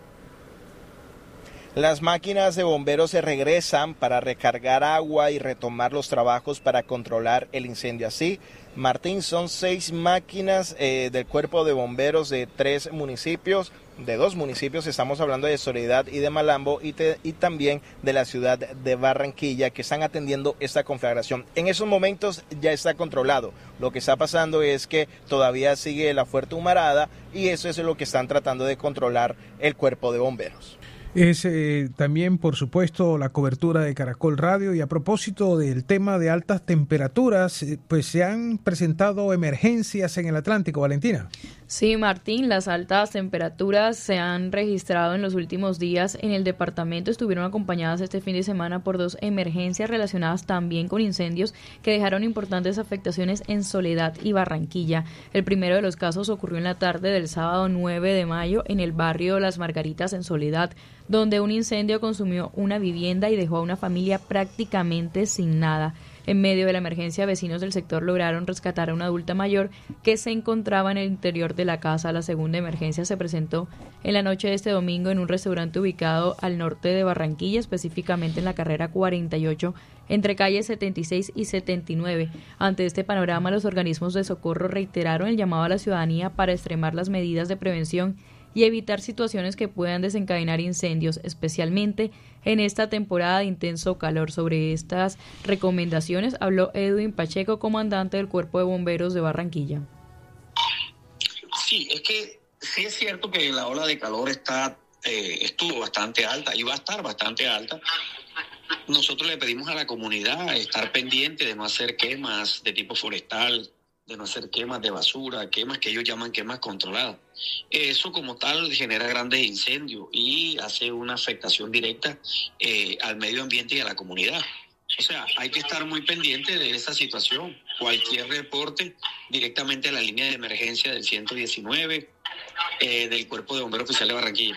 Las máquinas de bomberos se regresan para recargar agua y retomar los trabajos para controlar el incendio. Así, Martín, son seis máquinas eh, del cuerpo de bomberos de tres municipios, de dos municipios, estamos hablando de Soledad y de Malambo, y, te, y también de la ciudad de Barranquilla, que están atendiendo esta conflagración. En esos momentos ya está controlado. Lo que está pasando es que todavía sigue la fuerte humarada y eso es lo que están tratando de controlar el cuerpo de bomberos. Es eh, también, por supuesto, la cobertura de Caracol Radio. Y a propósito del tema de altas temperaturas, eh, pues se han presentado emergencias en el Atlántico, Valentina. Sí, Martín, las altas temperaturas se han registrado en los últimos días en el departamento. Estuvieron acompañadas este fin de semana por dos emergencias relacionadas también con incendios que dejaron importantes afectaciones en Soledad y Barranquilla. El primero de los casos ocurrió en la tarde del sábado nueve de mayo en el barrio Las Margaritas en Soledad, donde un incendio consumió una vivienda y dejó a una familia prácticamente sin nada. En medio de la emergencia, vecinos del sector lograron rescatar a una adulta mayor que se encontraba en el interior de la casa. La segunda emergencia se presentó en la noche de este domingo en un restaurante ubicado al norte de Barranquilla, específicamente en la carrera cuarenta y ocho, entre calles setenta y seis y setenta y nueve. Ante este panorama, los organismos de socorro reiteraron el llamado a la ciudadanía para extremar las medidas de prevención y evitar situaciones que puedan desencadenar incendios, especialmente en esta temporada de intenso calor. Sobre estas recomendaciones habló Edwin Pacheco, comandante del Cuerpo de Bomberos de Barranquilla. Sí, es que sí es cierto que la ola de calor está eh, estuvo bastante alta y va a estar bastante alta. Nosotros le pedimos a la comunidad estar pendiente de no hacer quemas de tipo forestal, de no hacer quemas de basura, quemas que ellos llaman quemas controladas. Eso como tal genera grandes incendios y hace una afectación directa eh, al medio ambiente y a la comunidad. O sea, hay que estar muy pendiente de esa situación. Cualquier reporte directamente a la línea de emergencia del ciento diecinueve eh, del Cuerpo de Bomberos Oficial de Barranquilla.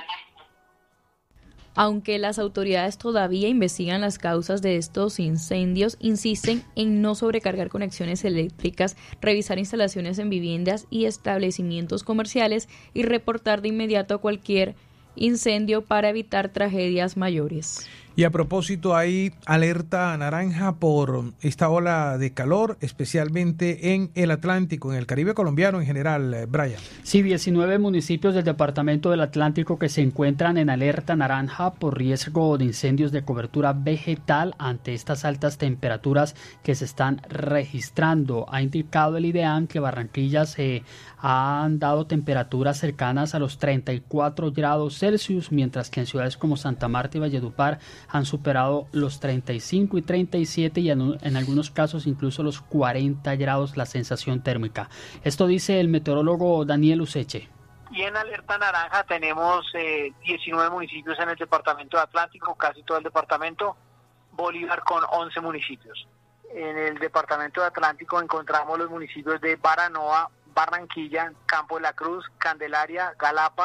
Aunque las autoridades todavía investigan las causas de estos incendios, insisten en no sobrecargar conexiones eléctricas, revisar instalaciones en viviendas y establecimientos comerciales y reportar de inmediato cualquier incendio para evitar tragedias mayores. Y a propósito, hay alerta naranja por esta ola de calor, especialmente en el Atlántico, en el Caribe colombiano en general, Brian. Sí, diecinueve municipios del departamento del Atlántico que se encuentran en alerta naranja por riesgo de incendios de cobertura vegetal ante estas altas temperaturas que se están registrando. Ha indicado el IDEAM que Barranquilla se han dado temperaturas cercanas a los treinta y cuatro grados Celsius, mientras que en ciudades como Santa Marta y Valledupar han superado los treinta y cinco y treinta y siete y en, en algunos casos incluso los cuarenta grados la sensación térmica. Esto dice el meteorólogo Daniel Useche. Y en alerta naranja tenemos eh, diecinueve municipios en el departamento de Atlántico, casi todo el departamento, Bolívar con once municipios. En el departamento de Atlántico encontramos los municipios de Baranoa, Barranquilla, Campo de la Cruz, Candelaria, Galapa,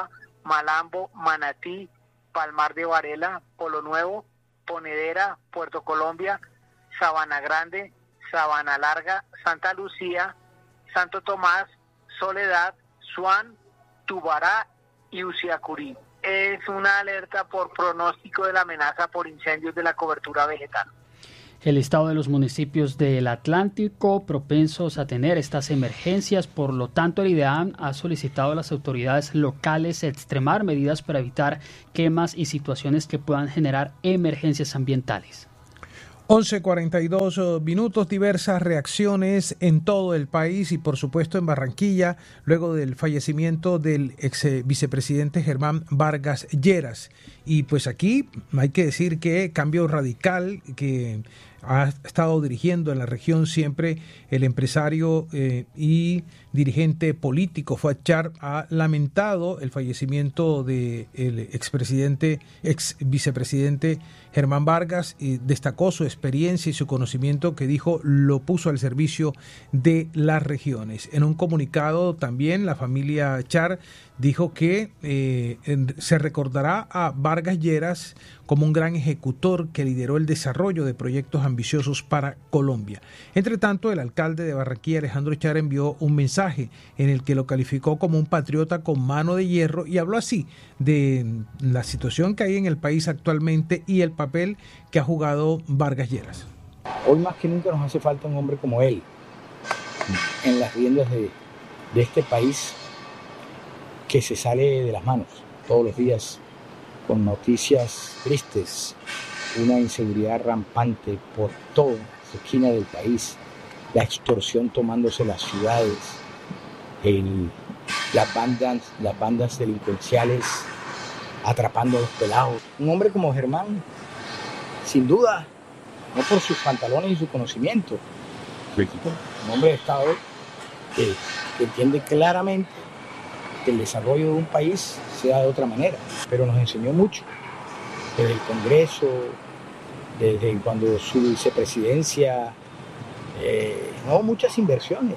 Malambo, Manatí, Palmar de Varela, Polo Nuevo, Ponedera, Puerto Colombia, Sabana Grande, Sabana Larga, Santa Lucía, Santo Tomás, Soledad, Suán, Tubará y Uciacurí. Es una alerta por pronóstico de la amenaza por incendios de la cobertura vegetal. El listado de los municipios del Atlántico propensos a tener estas emergencias, por lo tanto el IDEAM ha solicitado a las autoridades locales extremar medidas para evitar quemas y situaciones que puedan generar emergencias ambientales. once cuarenta y dos minutos, diversas reacciones en todo el país y por supuesto en Barranquilla, luego del fallecimiento del ex vicepresidente Germán Vargas Lleras. Y pues aquí hay que decir que cambio radical que ha estado dirigiendo en la región siempre el empresario eh, y dirigente político Fuad Char ha lamentado el fallecimiento del expresidente, ex vicepresidente Germán Vargas y destacó su experiencia y su conocimiento que dijo lo puso al servicio de las regiones. En un comunicado también la familia Char dijo que eh, se recordará a Vargas Lleras como un gran ejecutor que lideró el desarrollo de proyectos ambiciosos para Colombia. Entre tanto, el alcalde de Barranquilla, Alejandro Char, envió un mensaje en el que lo calificó como un patriota con mano de hierro y habló así de la situación que hay en el país actualmente y el papel que ha jugado Vargas Lleras. Hoy más que nunca nos hace falta un hombre como él en las riendas de, de este país que se sale de las manos todos los días con noticias tristes, una inseguridad rampante por toda la esquina del país, la extorsión tomándose las ciudades, el, las bandas, las bandas delincuenciales atrapando a los pelados. Un hombre como Germán, sin duda, no por sus pantalones y su conocimiento, un hombre de Estado que, que entiende claramente que el desarrollo de un país sea de otra manera, pero nos enseñó mucho desde el Congreso, desde cuando su vicepresidencia, eh, no, muchas inversiones.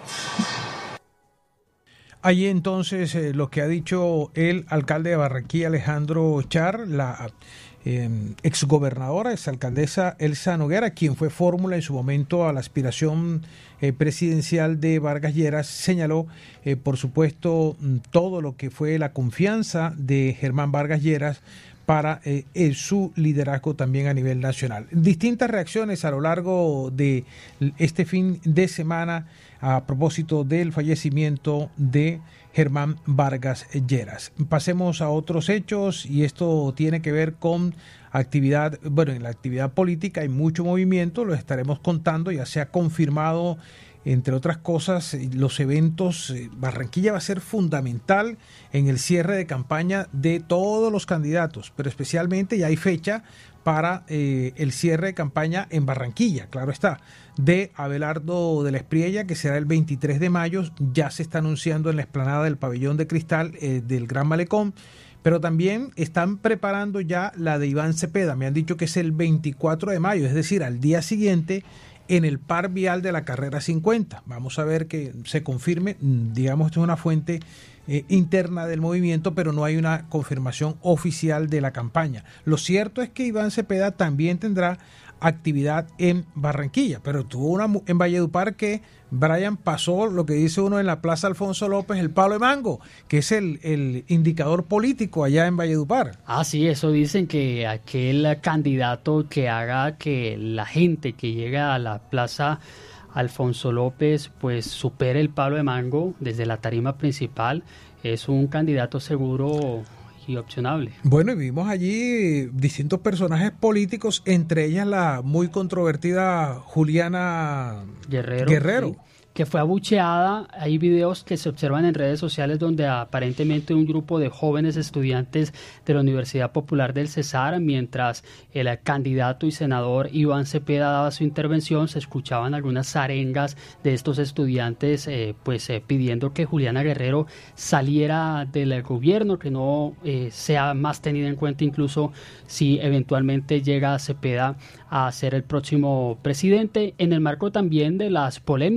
Allí entonces eh, lo que ha dicho el alcalde de Barranquilla, Alejandro Char, la eh, exgobernadora, exalcaldesa Elsa Noguera, quien fue fórmula en su momento a la aspiración eh, presidencial de Vargas Lleras, señaló, eh, por supuesto, todo lo que fue la confianza de Germán Vargas Lleras para eh, eh, su liderazgo también a nivel nacional. Distintas reacciones a lo largo de este fin de semana a propósito del fallecimiento de Germán Vargas Lleras. Pasemos a otros hechos y esto tiene que ver con actividad, bueno, en la actividad política hay mucho movimiento, lo estaremos contando, ya se ha confirmado, entre otras cosas, los eventos. Barranquilla va a ser fundamental en el cierre de campaña de todos los candidatos, pero especialmente ya hay fecha para eh, el cierre de campaña en Barranquilla, claro está, de Abelardo de la Espriella, que será el veintitrés de mayo, ya se está anunciando en la explanada del Pabellón de Cristal eh, del Gran Malecón, pero también están preparando ya la de Iván Cepeda, me han dicho que es el veinticuatro de mayo, es decir, al día siguiente, en el par vial de la carrera cincuenta. Vamos a ver que se confirme, digamos, esto es una fuente eh, interna del movimiento, pero no hay una confirmación oficial de la campaña. Lo cierto es que Iván Cepeda también tendrá actividad en Barranquilla, pero tuvo una en Valledupar que Brian pasó lo que dice uno en la Plaza Alfonso López, el palo de mango, que es el, el indicador político allá en Valledupar. Ah, sí, eso dicen, que aquel candidato que haga que la gente que llega a la Plaza Alfonso López pues supere el palo de mango desde la tarima principal es un candidato seguro y opcionable. Bueno, y vimos allí distintos personajes políticos, entre ellas la muy controvertida Juliana Guerrero, Guerrero. Sí, que fue abucheada. Hay videos que se observan en redes sociales donde aparentemente un grupo de jóvenes estudiantes de la Universidad Popular del Cesar, mientras el candidato y senador Iván Cepeda daba su intervención, se escuchaban algunas arengas de estos estudiantes eh, pues eh, pidiendo que Juliana Guerrero saliera del gobierno, que no eh, sea más tenida en cuenta incluso si eventualmente llega Cepeda a ser el próximo presidente, en el marco también de las polémicas que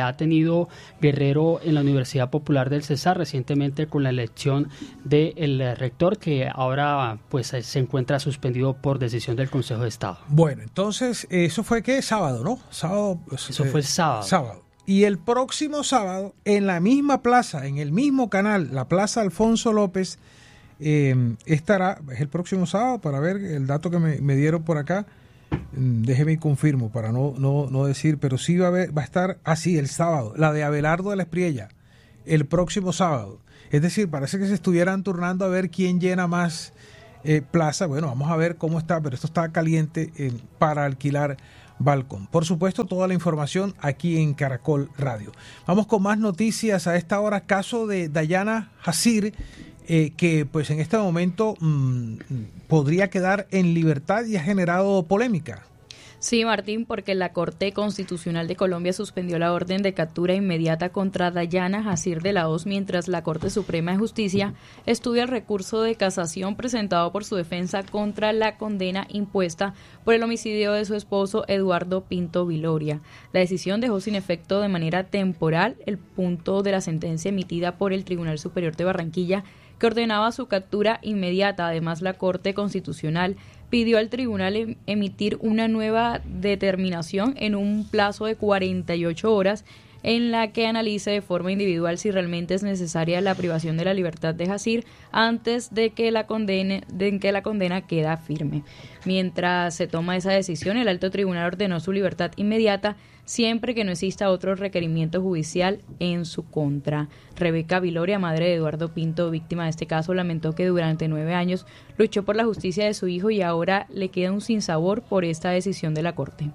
ha tenido Guerrero en la Universidad Popular del Cesar, recientemente con la elección del rector, que ahora pues se encuentra suspendido por decisión del Consejo de Estado. Bueno, entonces, eso fue ¿qué? Sábado, ¿no? Sábado. Eso eh, fue sábado. Sábado. Y el próximo sábado, en la misma plaza, en el mismo canal, la Plaza Alfonso López, eh, estará, es el próximo sábado, para ver el dato que me, me dieron por acá, déjeme y confirmo para no, no, no decir, pero sí va a, haber, va a estar así el sábado, la de Abelardo de la Espriella, el próximo sábado. Es decir, parece que se estuvieran turnando a ver quién llena más eh, plaza. Bueno, vamos a ver cómo está, pero esto está caliente eh, para alquilar balcón. Por supuesto, toda la información aquí en Caracol Radio. Vamos con más noticias a esta hora. Caso de Dayana Hasir, eh, que pues en este momento mmm, podría quedar en libertad y ha generado polémica. Sí, Martín, porque la Corte Constitucional de Colombia suspendió la orden de captura inmediata contra Dayana Hasir de la Hoz, mientras la Corte Suprema de Justicia estudia el recurso de casación presentado por su defensa contra la condena impuesta por el homicidio de su esposo Eduardo Pinto Viloria. La decisión dejó sin efecto de manera temporal el punto de la sentencia emitida por el Tribunal Superior de Barranquilla, que ordenaba su captura inmediata. Además, la Corte Constitucional pidió al tribunal emitir una nueva determinación en un plazo de cuarenta y ocho horas en la que analice de forma individual si realmente es necesaria la privación de la libertad de Hasir antes de que la condena, de que la condena queda firme. Mientras se toma esa decisión, el alto tribunal ordenó su libertad inmediata siempre que no exista otro requerimiento judicial en su contra. Rebeca Viloria, madre de Eduardo Pinto, víctima de este caso, lamentó que durante nueve años luchó por la justicia de su hijo y ahora le queda un sinsabor por esta decisión de la Corte.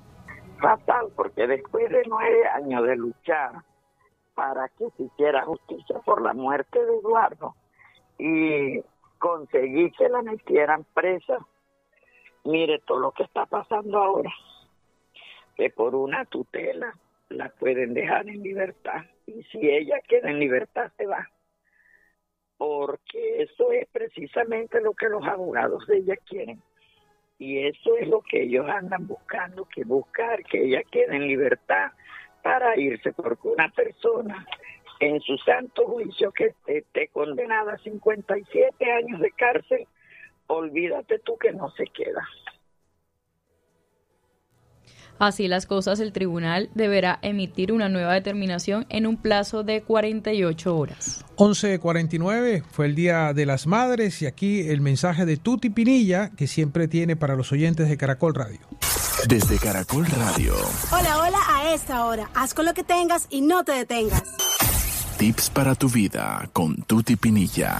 Fatal, porque después de nueve años de luchar para que se hiciera justicia por la muerte de Eduardo y conseguir que la metieran presa, mire todo lo que está pasando ahora, que por una tutela la pueden dejar en libertad, y si ella queda en libertad se va, porque eso es precisamente lo que los abogados de ella quieren. Y eso es lo que ellos andan buscando, que buscar que ella quede en libertad para irse, porque una persona en su santo juicio que esté condenada a cincuenta y siete años de cárcel, olvídate tú que no se queda. Así las cosas, el tribunal deberá emitir una nueva determinación en un plazo de cuarenta y ocho horas. once cuarenta y nueve fue el Día de las Madres y aquí el mensaje de Tuti Pinilla que siempre tiene para los oyentes de Caracol Radio. Desde Caracol Radio. Hola, hola, a esta hora. Haz con lo que tengas y no te detengas. Tips para tu vida con Tuti Pinilla.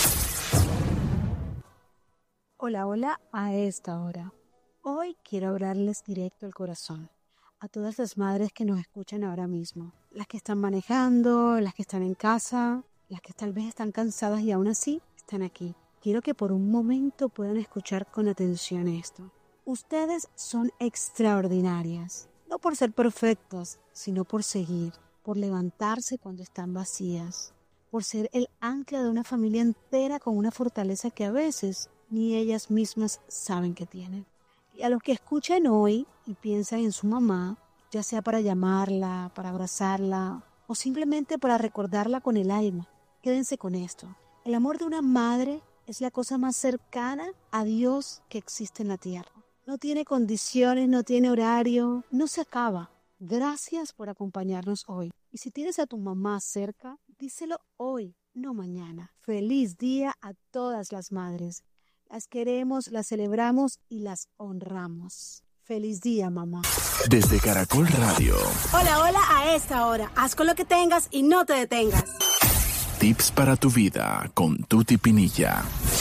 Hola, hola, a esta hora. Hoy quiero hablarles directo al corazón, a todas las madres que nos escuchan ahora mismo, las que están manejando, las que están en casa, las que tal vez están cansadas y aún así están aquí. Quiero que por un momento puedan escuchar con atención esto. Ustedes son extraordinarias, no por ser perfectas, sino por seguir, por levantarse cuando están vacías, por ser el ancla de una familia entera con una fortaleza que a veces ni ellas mismas saben que tienen. Y a los que escuchan hoy y piensan en su mamá, ya sea para llamarla, para abrazarla o simplemente para recordarla con el alma, quédense con esto. El amor de una madre es la cosa más cercana a Dios que existe en la tierra. No tiene condiciones, no tiene horario, no se acaba. Gracias por acompañarnos hoy. Y si tienes a tu mamá cerca, díselo hoy, no mañana. Feliz día a todas las madres. Las queremos, las celebramos y las honramos. Feliz día, mamá. Desde Caracol Radio. Hola, hola, a esta hora. Haz con lo que tengas y no te detengas. Tips para tu vida con Tuti Pinilla.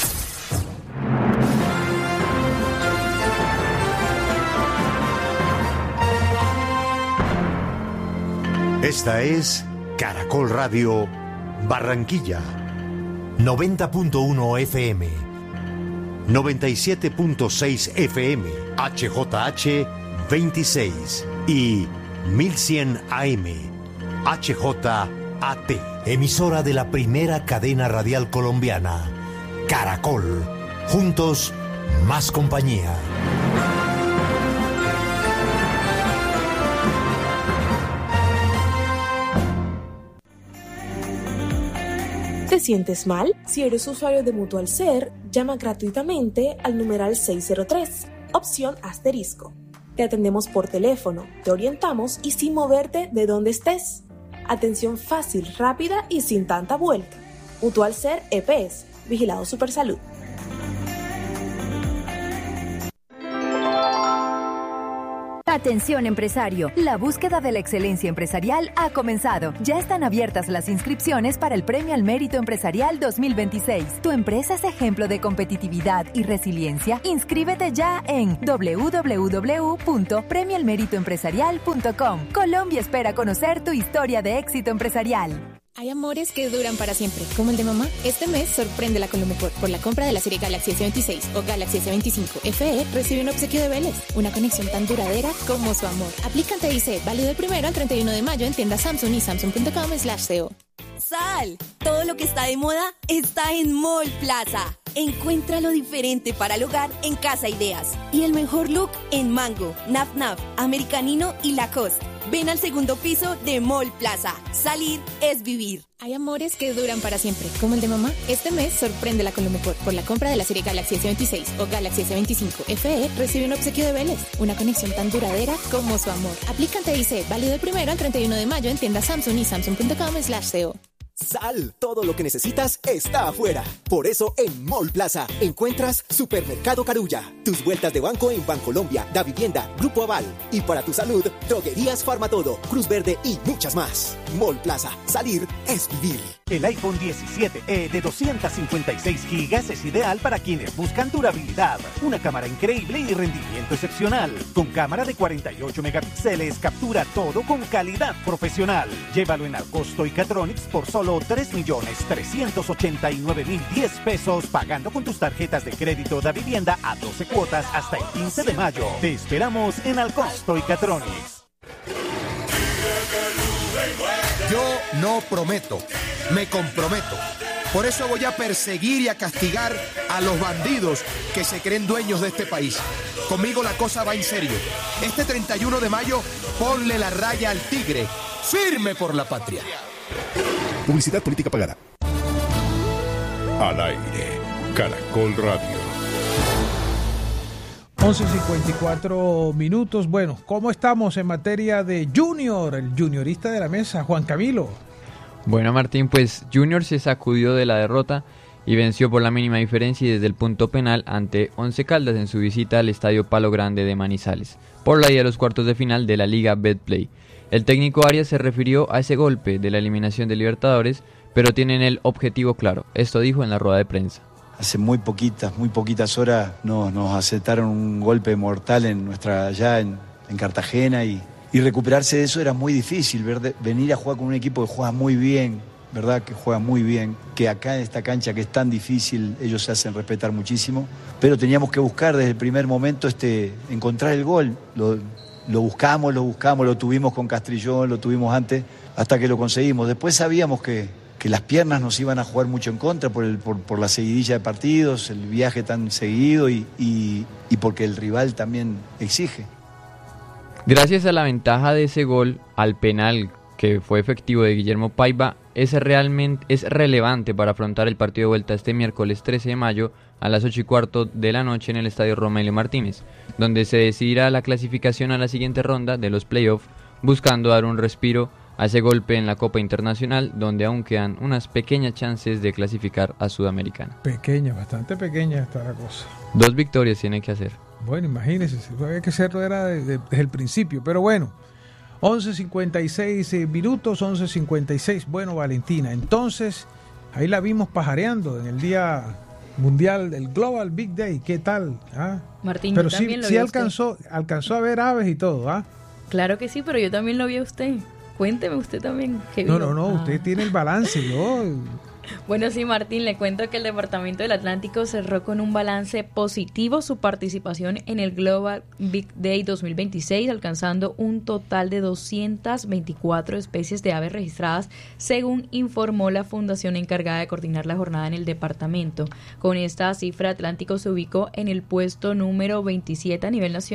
Esta es Caracol Radio Barranquilla, noventa punto uno F M, noventa y siete punto seis F M, H J H veintiséis y mil cien A M, H J A T, emisora de la primera cadena radial colombiana, Caracol, juntos más compañía. ¿Te sientes mal? Si eres usuario de Mutual Ser, llama gratuitamente al numeral seis cero tres, opción asterisco. Te atendemos por teléfono, te orientamos y sin moverte de donde estés. Atención fácil, rápida y sin tanta vuelta. Mutual Ser E P S, Vigilado Supersalud. Atención empresario, la búsqueda de la excelencia empresarial ha comenzado. Ya están abiertas las inscripciones para el Premio al Mérito Empresarial dos mil veintiséis. ¿Tu empresa es ejemplo de competitividad y resiliencia? Inscríbete ya en doble u doble u doble u punto premio al mérito empresarial punto com. Colombia espera conocer tu historia de éxito empresarial. Hay amores que duran para siempre, como el de mamá. Este mes sorpréndela con lo mejor. Por la compra de la serie Galaxy S veintiséis o Galaxy S veinticinco F E, recibe un obsequio de Vélez. Una conexión tan duradera como su amor. Aplica ante I C, válido del primero al treinta y uno de mayo en tiendas Samsung y samsung punto com slash co. Sal, todo lo que está de moda está en Mall Plaza. Encuentra lo diferente para el hogar en Casa Ideas. Y el mejor look en Mango, Naf Naf, Americanino y Lacoste. Ven al segundo piso de Mall Plaza. Salir es vivir. Hay amores que duran para siempre, como el de mamá. Este mes sorpréndela con lo mejor. Por la compra de la serie Galaxy S veintiséis o Galaxy S veinticinco F E, recibe un obsequio de Vélez. Una conexión tan duradera como su amor. Aplica ante I C, válido del primero al treinta y uno de mayo en tiendas Samsung y samsung punto com slash co. Sal, todo lo que necesitas está afuera. Por eso en Mall Plaza encuentras Supermercado Carulla, tus vueltas de banco en Bancolombia, Da Vivienda, Grupo Aval y para tu salud, Droguerías Farmatodo, Cruz Verde y muchas más. Mall Plaza, salir es vivir. El iPhone diecisiete E de doscientos cincuenta y seis gigas es ideal para quienes buscan durabilidad, una cámara increíble y rendimiento excepcional. Con cámara de cuarenta y ocho megapíxeles, captura todo con calidad profesional. Llévalo en Alcosto y Catronics por solo tres millones trescientos ochenta y nueve mil diez pesos, pagando con tus tarjetas de crédito Da Vivienda a doce cuotas hasta el quince de mayo. Te esperamos en Alcosto y Catronics. Yo no prometo, me comprometo. Por eso voy a perseguir y a castigar a los bandidos que se creen dueños de este país. Conmigo la cosa va en serio. Este treinta y uno de mayo, ponle la raya al tigre. Firme por la patria. Publicidad política pagada. Al aire, Caracol Radio. once cincuenta y cuatro minutos. Bueno, ¿cómo estamos en materia de Junior? El juniorista de la mesa, Juan Camilo. Bueno, Martín, pues Junior se sacudió de la derrota y venció por la mínima diferencia y desde el punto penal ante Once Caldas en su visita al Estadio Palo Grande de Manizales, por la ida de los cuartos de final de la Liga Betplay. El técnico Arias se refirió a ese golpe de la eliminación de Libertadores, pero tienen el objetivo claro. Esto dijo en la rueda de prensa. Hace muy poquitas, muy poquitas horas nos, nos aceptaron un golpe mortal en nuestra allá en, en Cartagena y, y recuperarse de eso era muy difícil, ¿verdad? Venir a jugar con un equipo que juega muy bien, ¿verdad? Que juega muy bien, que acá en esta cancha que es tan difícil ellos se hacen respetar muchísimo, pero teníamos que buscar desde el primer momento este, encontrar el gol. Lo, lo buscamos, lo buscamos, lo tuvimos con Castrillón, lo tuvimos antes, hasta que lo conseguimos. Después sabíamos que que las piernas nos iban a jugar mucho en contra por, el, por, por la seguidilla de partidos, el viaje tan seguido y, y, y porque el rival también exige. Gracias a la ventaja de ese gol al penal que fue efectivo de Guillermo Paiva, es, realmente, es relevante para afrontar el partido de vuelta este miércoles trece de mayo a las ocho y cuarto de la noche en el Estadio Romelio Martínez, donde se decidirá la clasificación a la siguiente ronda de los playoffs, buscando dar un respiro a ese golpe en la Copa Internacional, donde aún quedan unas pequeñas chances de clasificar a Sudamericana. Pequeña, bastante pequeña está la cosa. Dos victorias tiene que hacer. Bueno, imagínense, había que hacerlo era de, de, desde el principio, pero bueno, once cincuenta y seis minutos, once cincuenta y seis. Bueno, Valentina, entonces, ahí la vimos pajareando en el Día Mundial del Global Big Day. ¿Qué tal? ¿Ah? Martín, pero yo sí, también lo sí vi a alcanzó, usted. alcanzó a ver aves y todo, ¿ah? Claro que sí, pero yo también lo vi a usted. Cuénteme usted también. ¿Qué no, vio? no, no, Ah. usted tiene el balance, yo... Bueno, sí, Martín, le cuento que el Departamento del Atlántico cerró con un balance positivo su participación en el Global Big Day dos mil veintiséis, alcanzando un total de doscientas veinticuatro especies de aves registradas, según informó la fundación encargada de coordinar la jornada en el departamento. Con esta cifra, Atlántico se ubicó en el puesto número veintisiete a nivel nacional,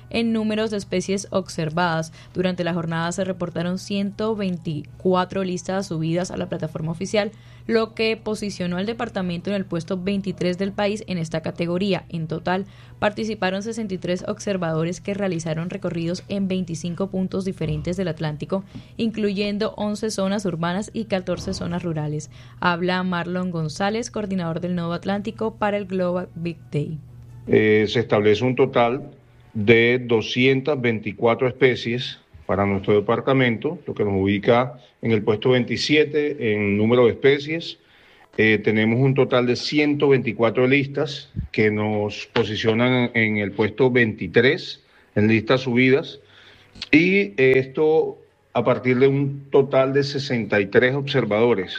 en números de especies observadas. Durante la jornada se reportaron ciento veinticuatro listas subidas a la plataforma oficial, lo que posicionó al departamento en el puesto veintitrés del país en esta categoría. En total, participaron sesenta y tres observadores que realizaron recorridos en veinticinco puntos diferentes del Atlántico, incluyendo once zonas urbanas y catorce zonas rurales. Habla Marlon González, coordinador del Nodo Atlántico para el Global Big Day. Eh, se establece un total de doscientas veinticuatro especies para nuestro departamento, lo que nos ubica en el puesto veintisiete en número de especies. Eh, tenemos un total de ciento veinticuatro listas que nos posicionan en el puesto veintitrés en listas subidas, y esto a partir de un total de sesenta y tres observadores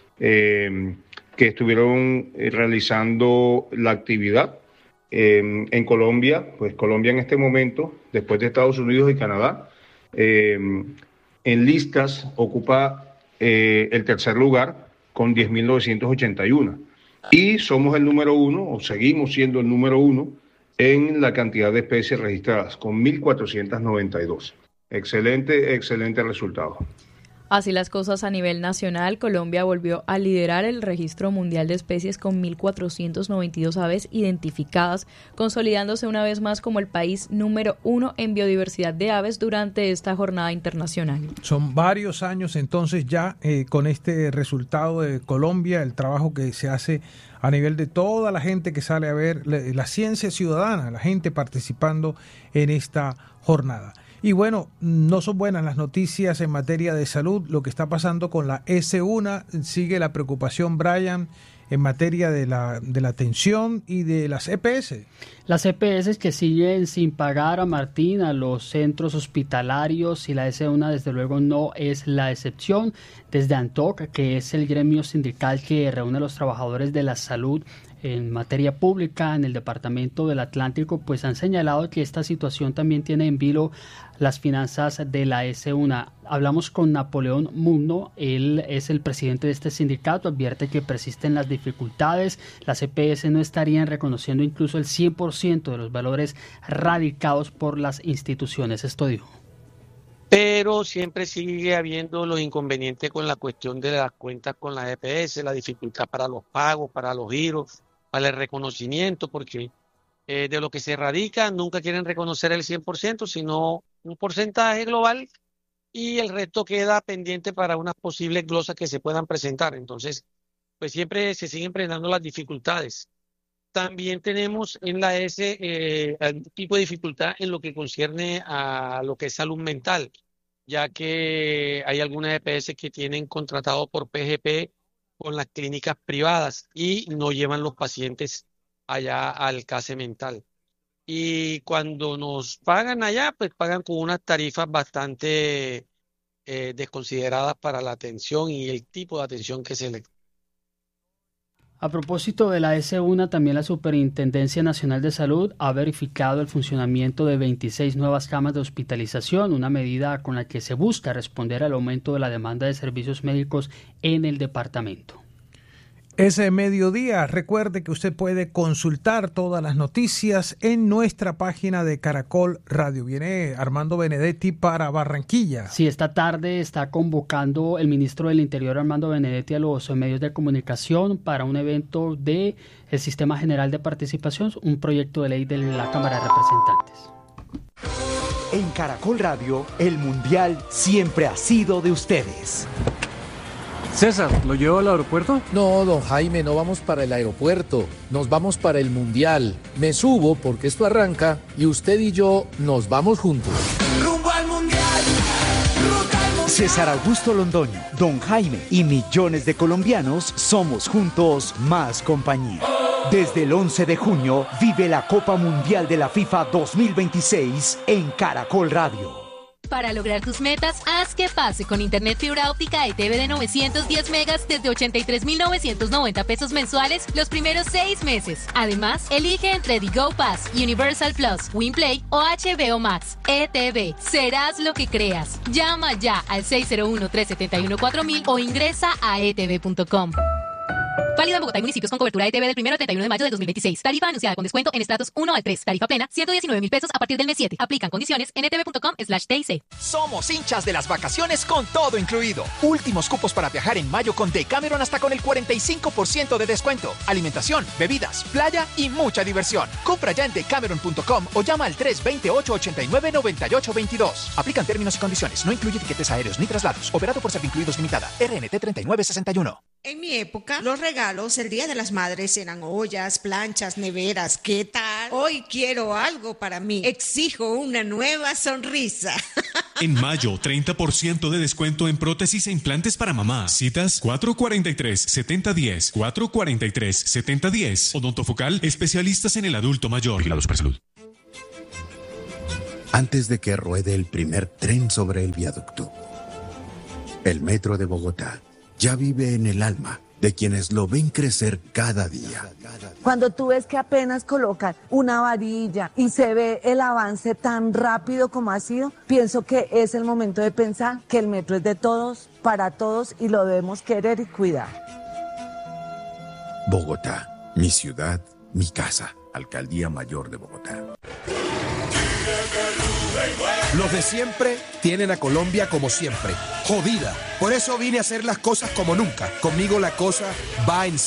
eh, que estuvieron realizando la actividad. Eh, en Colombia, pues Colombia en este momento, después de Estados Unidos y Canadá, eh, en listas ocupa eh, el tercer lugar con diez mil novecientos ochenta y uno, y somos el número uno, o seguimos siendo el número uno, en la cantidad de especies registradas, con mil cuatrocientos noventa y dos. Excelente, excelente resultado. Así las cosas a nivel nacional, Colombia volvió a liderar el registro mundial de especies con mil cuatrocientas noventa y dos aves identificadas, consolidándose una vez más como el país número uno en biodiversidad de aves durante esta jornada internacional. Son varios años entonces ya eh, con este resultado de Colombia, el trabajo que se hace a nivel de toda la gente que sale a ver la, la ciencia ciudadana, la gente participando en esta jornada. Y bueno, no son buenas las noticias en materia de salud. Lo que está pasando con la ese uno, sigue la preocupación, Brian, en materia de la, de la atención y de las E P S. Las E P S que siguen sin pagar, a Martín, a los centros hospitalarios, y la ese uno desde luego no es la excepción. Desde ANTOC, que es el gremio sindical que reúne a los trabajadores de la salud en materia pública en el departamento del Atlántico, pues han señalado que esta situación también tiene en vilo las finanzas de la ese uno. Hablamos con Napoleón Mugno, él es el presidente de este sindicato, advierte que persisten las dificultades, las E P S no estarían reconociendo incluso el cien por ciento de los valores radicados por las instituciones. Esto dijo. Pero siempre sigue habiendo los inconvenientes con la cuestión de las cuentas con la E P S, la dificultad para los pagos, para los giros, para el reconocimiento, porque eh, de lo que se radica nunca quieren reconocer el cien por ciento, sino un porcentaje global, y el resto queda pendiente para unas posibles glosas que se puedan presentar. Entonces, pues siempre se siguen presentando las dificultades. También tenemos en la S eh, algún tipo de dificultad en lo que concierne a lo que es salud mental, ya que hay algunas E P S que tienen contratado por P G P con las clínicas privadas y no llevan los pacientes allá al C A S E mental. Y cuando nos pagan allá, pues pagan con unas tarifas bastante eh, desconsideradas para la atención y el tipo de atención que se le. A propósito de la ese uno, también la Superintendencia Nacional de Salud ha verificado el funcionamiento de veintiséis nuevas camas de hospitalización, una medida con la que se busca responder al aumento de la demanda de servicios médicos en el departamento. Ese mediodía, recuerde que usted puede consultar todas las noticias en nuestra página de Caracol Radio. Viene Armando Benedetti para Barranquilla. Sí, esta tarde está convocando el ministro del Interior, Armando Benedetti, a los medios de comunicación para un evento del Sistema General de Participación, un proyecto de ley de la Cámara de Representantes. En Caracol Radio, el Mundial siempre ha sido de ustedes. César, ¿lo llevo al aeropuerto? No, don Jaime, no vamos para el aeropuerto, nos vamos para el Mundial. Me subo porque esto arranca y usted y yo nos vamos juntos. ¡Rumbo al Mundial! ¡Ruta al Mundial! César Augusto Londoño, don Jaime y millones de colombianos somos juntos más compañía. Desde el once de junio vive la Copa Mundial de la FIFA dos mil veintiséis en Caracol Radio. Para lograr tus metas, haz que pase con Internet fibra óptica E T V de novecientos diez megas desde ochenta y tres mil novecientos noventa pesos mensuales los primeros seis meses. Además, elige entre The Go Pass, Universal Plus, WinPlay o H B O Max. E T V, serás lo que creas. Llama ya al seis cero uno, tres siete uno, cuatro mil o ingresa a e t v punto com. Válido en Bogotá y municipios con cobertura de T V del primero al treinta y uno de mayo del dos mil veintiséis. Tarifa anunciada con descuento en estratos uno al tres. Tarifa plena, ciento diecinueve mil pesos a partir del mes siete. Aplican condiciones en etv.com slash TIC. Somos hinchas de las vacaciones con todo incluido. Últimos cupos para viajar en mayo con Decameron hasta con el cuarenta y cinco por ciento de descuento. Alimentación, bebidas, playa y mucha diversión. Compra ya en decameron punto com o llama al tres dos ocho, ocho nueve, nueve ocho dos dos. Aplican términos y condiciones. No incluye tiquetes aéreos ni traslados. Operado por Servincluidos Limitada. R N T treinta y nueve sesenta y uno. En mi época, los regalos el Día de las Madres eran ollas, planchas, neveras. ¿Qué tal? Hoy quiero algo para mí. Exijo una nueva sonrisa. En mayo, treinta por ciento de descuento en prótesis e implantes para mamá. Citas cuatro cuatro tres, siete cero uno cero, cuatro cuatro tres, siete cero uno cero. Odontofocal, especialistas en el adulto mayor. Vigilados por salud. Antes de que ruede el primer tren sobre el viaducto, el metro de Bogotá ya vive en el alma de quienes lo ven crecer cada día. Cuando tú ves que apenas colocan una varilla y se ve el avance tan rápido como ha sido, pienso que es el momento de pensar que el metro es de todos, para todos, y lo debemos querer y cuidar. Bogotá, mi ciudad, mi casa. Alcaldía Mayor de Bogotá. Los de siempre tienen a Colombia como siempre, jodida. Por eso vine a hacer las cosas como nunca. Conmigo la cosa va en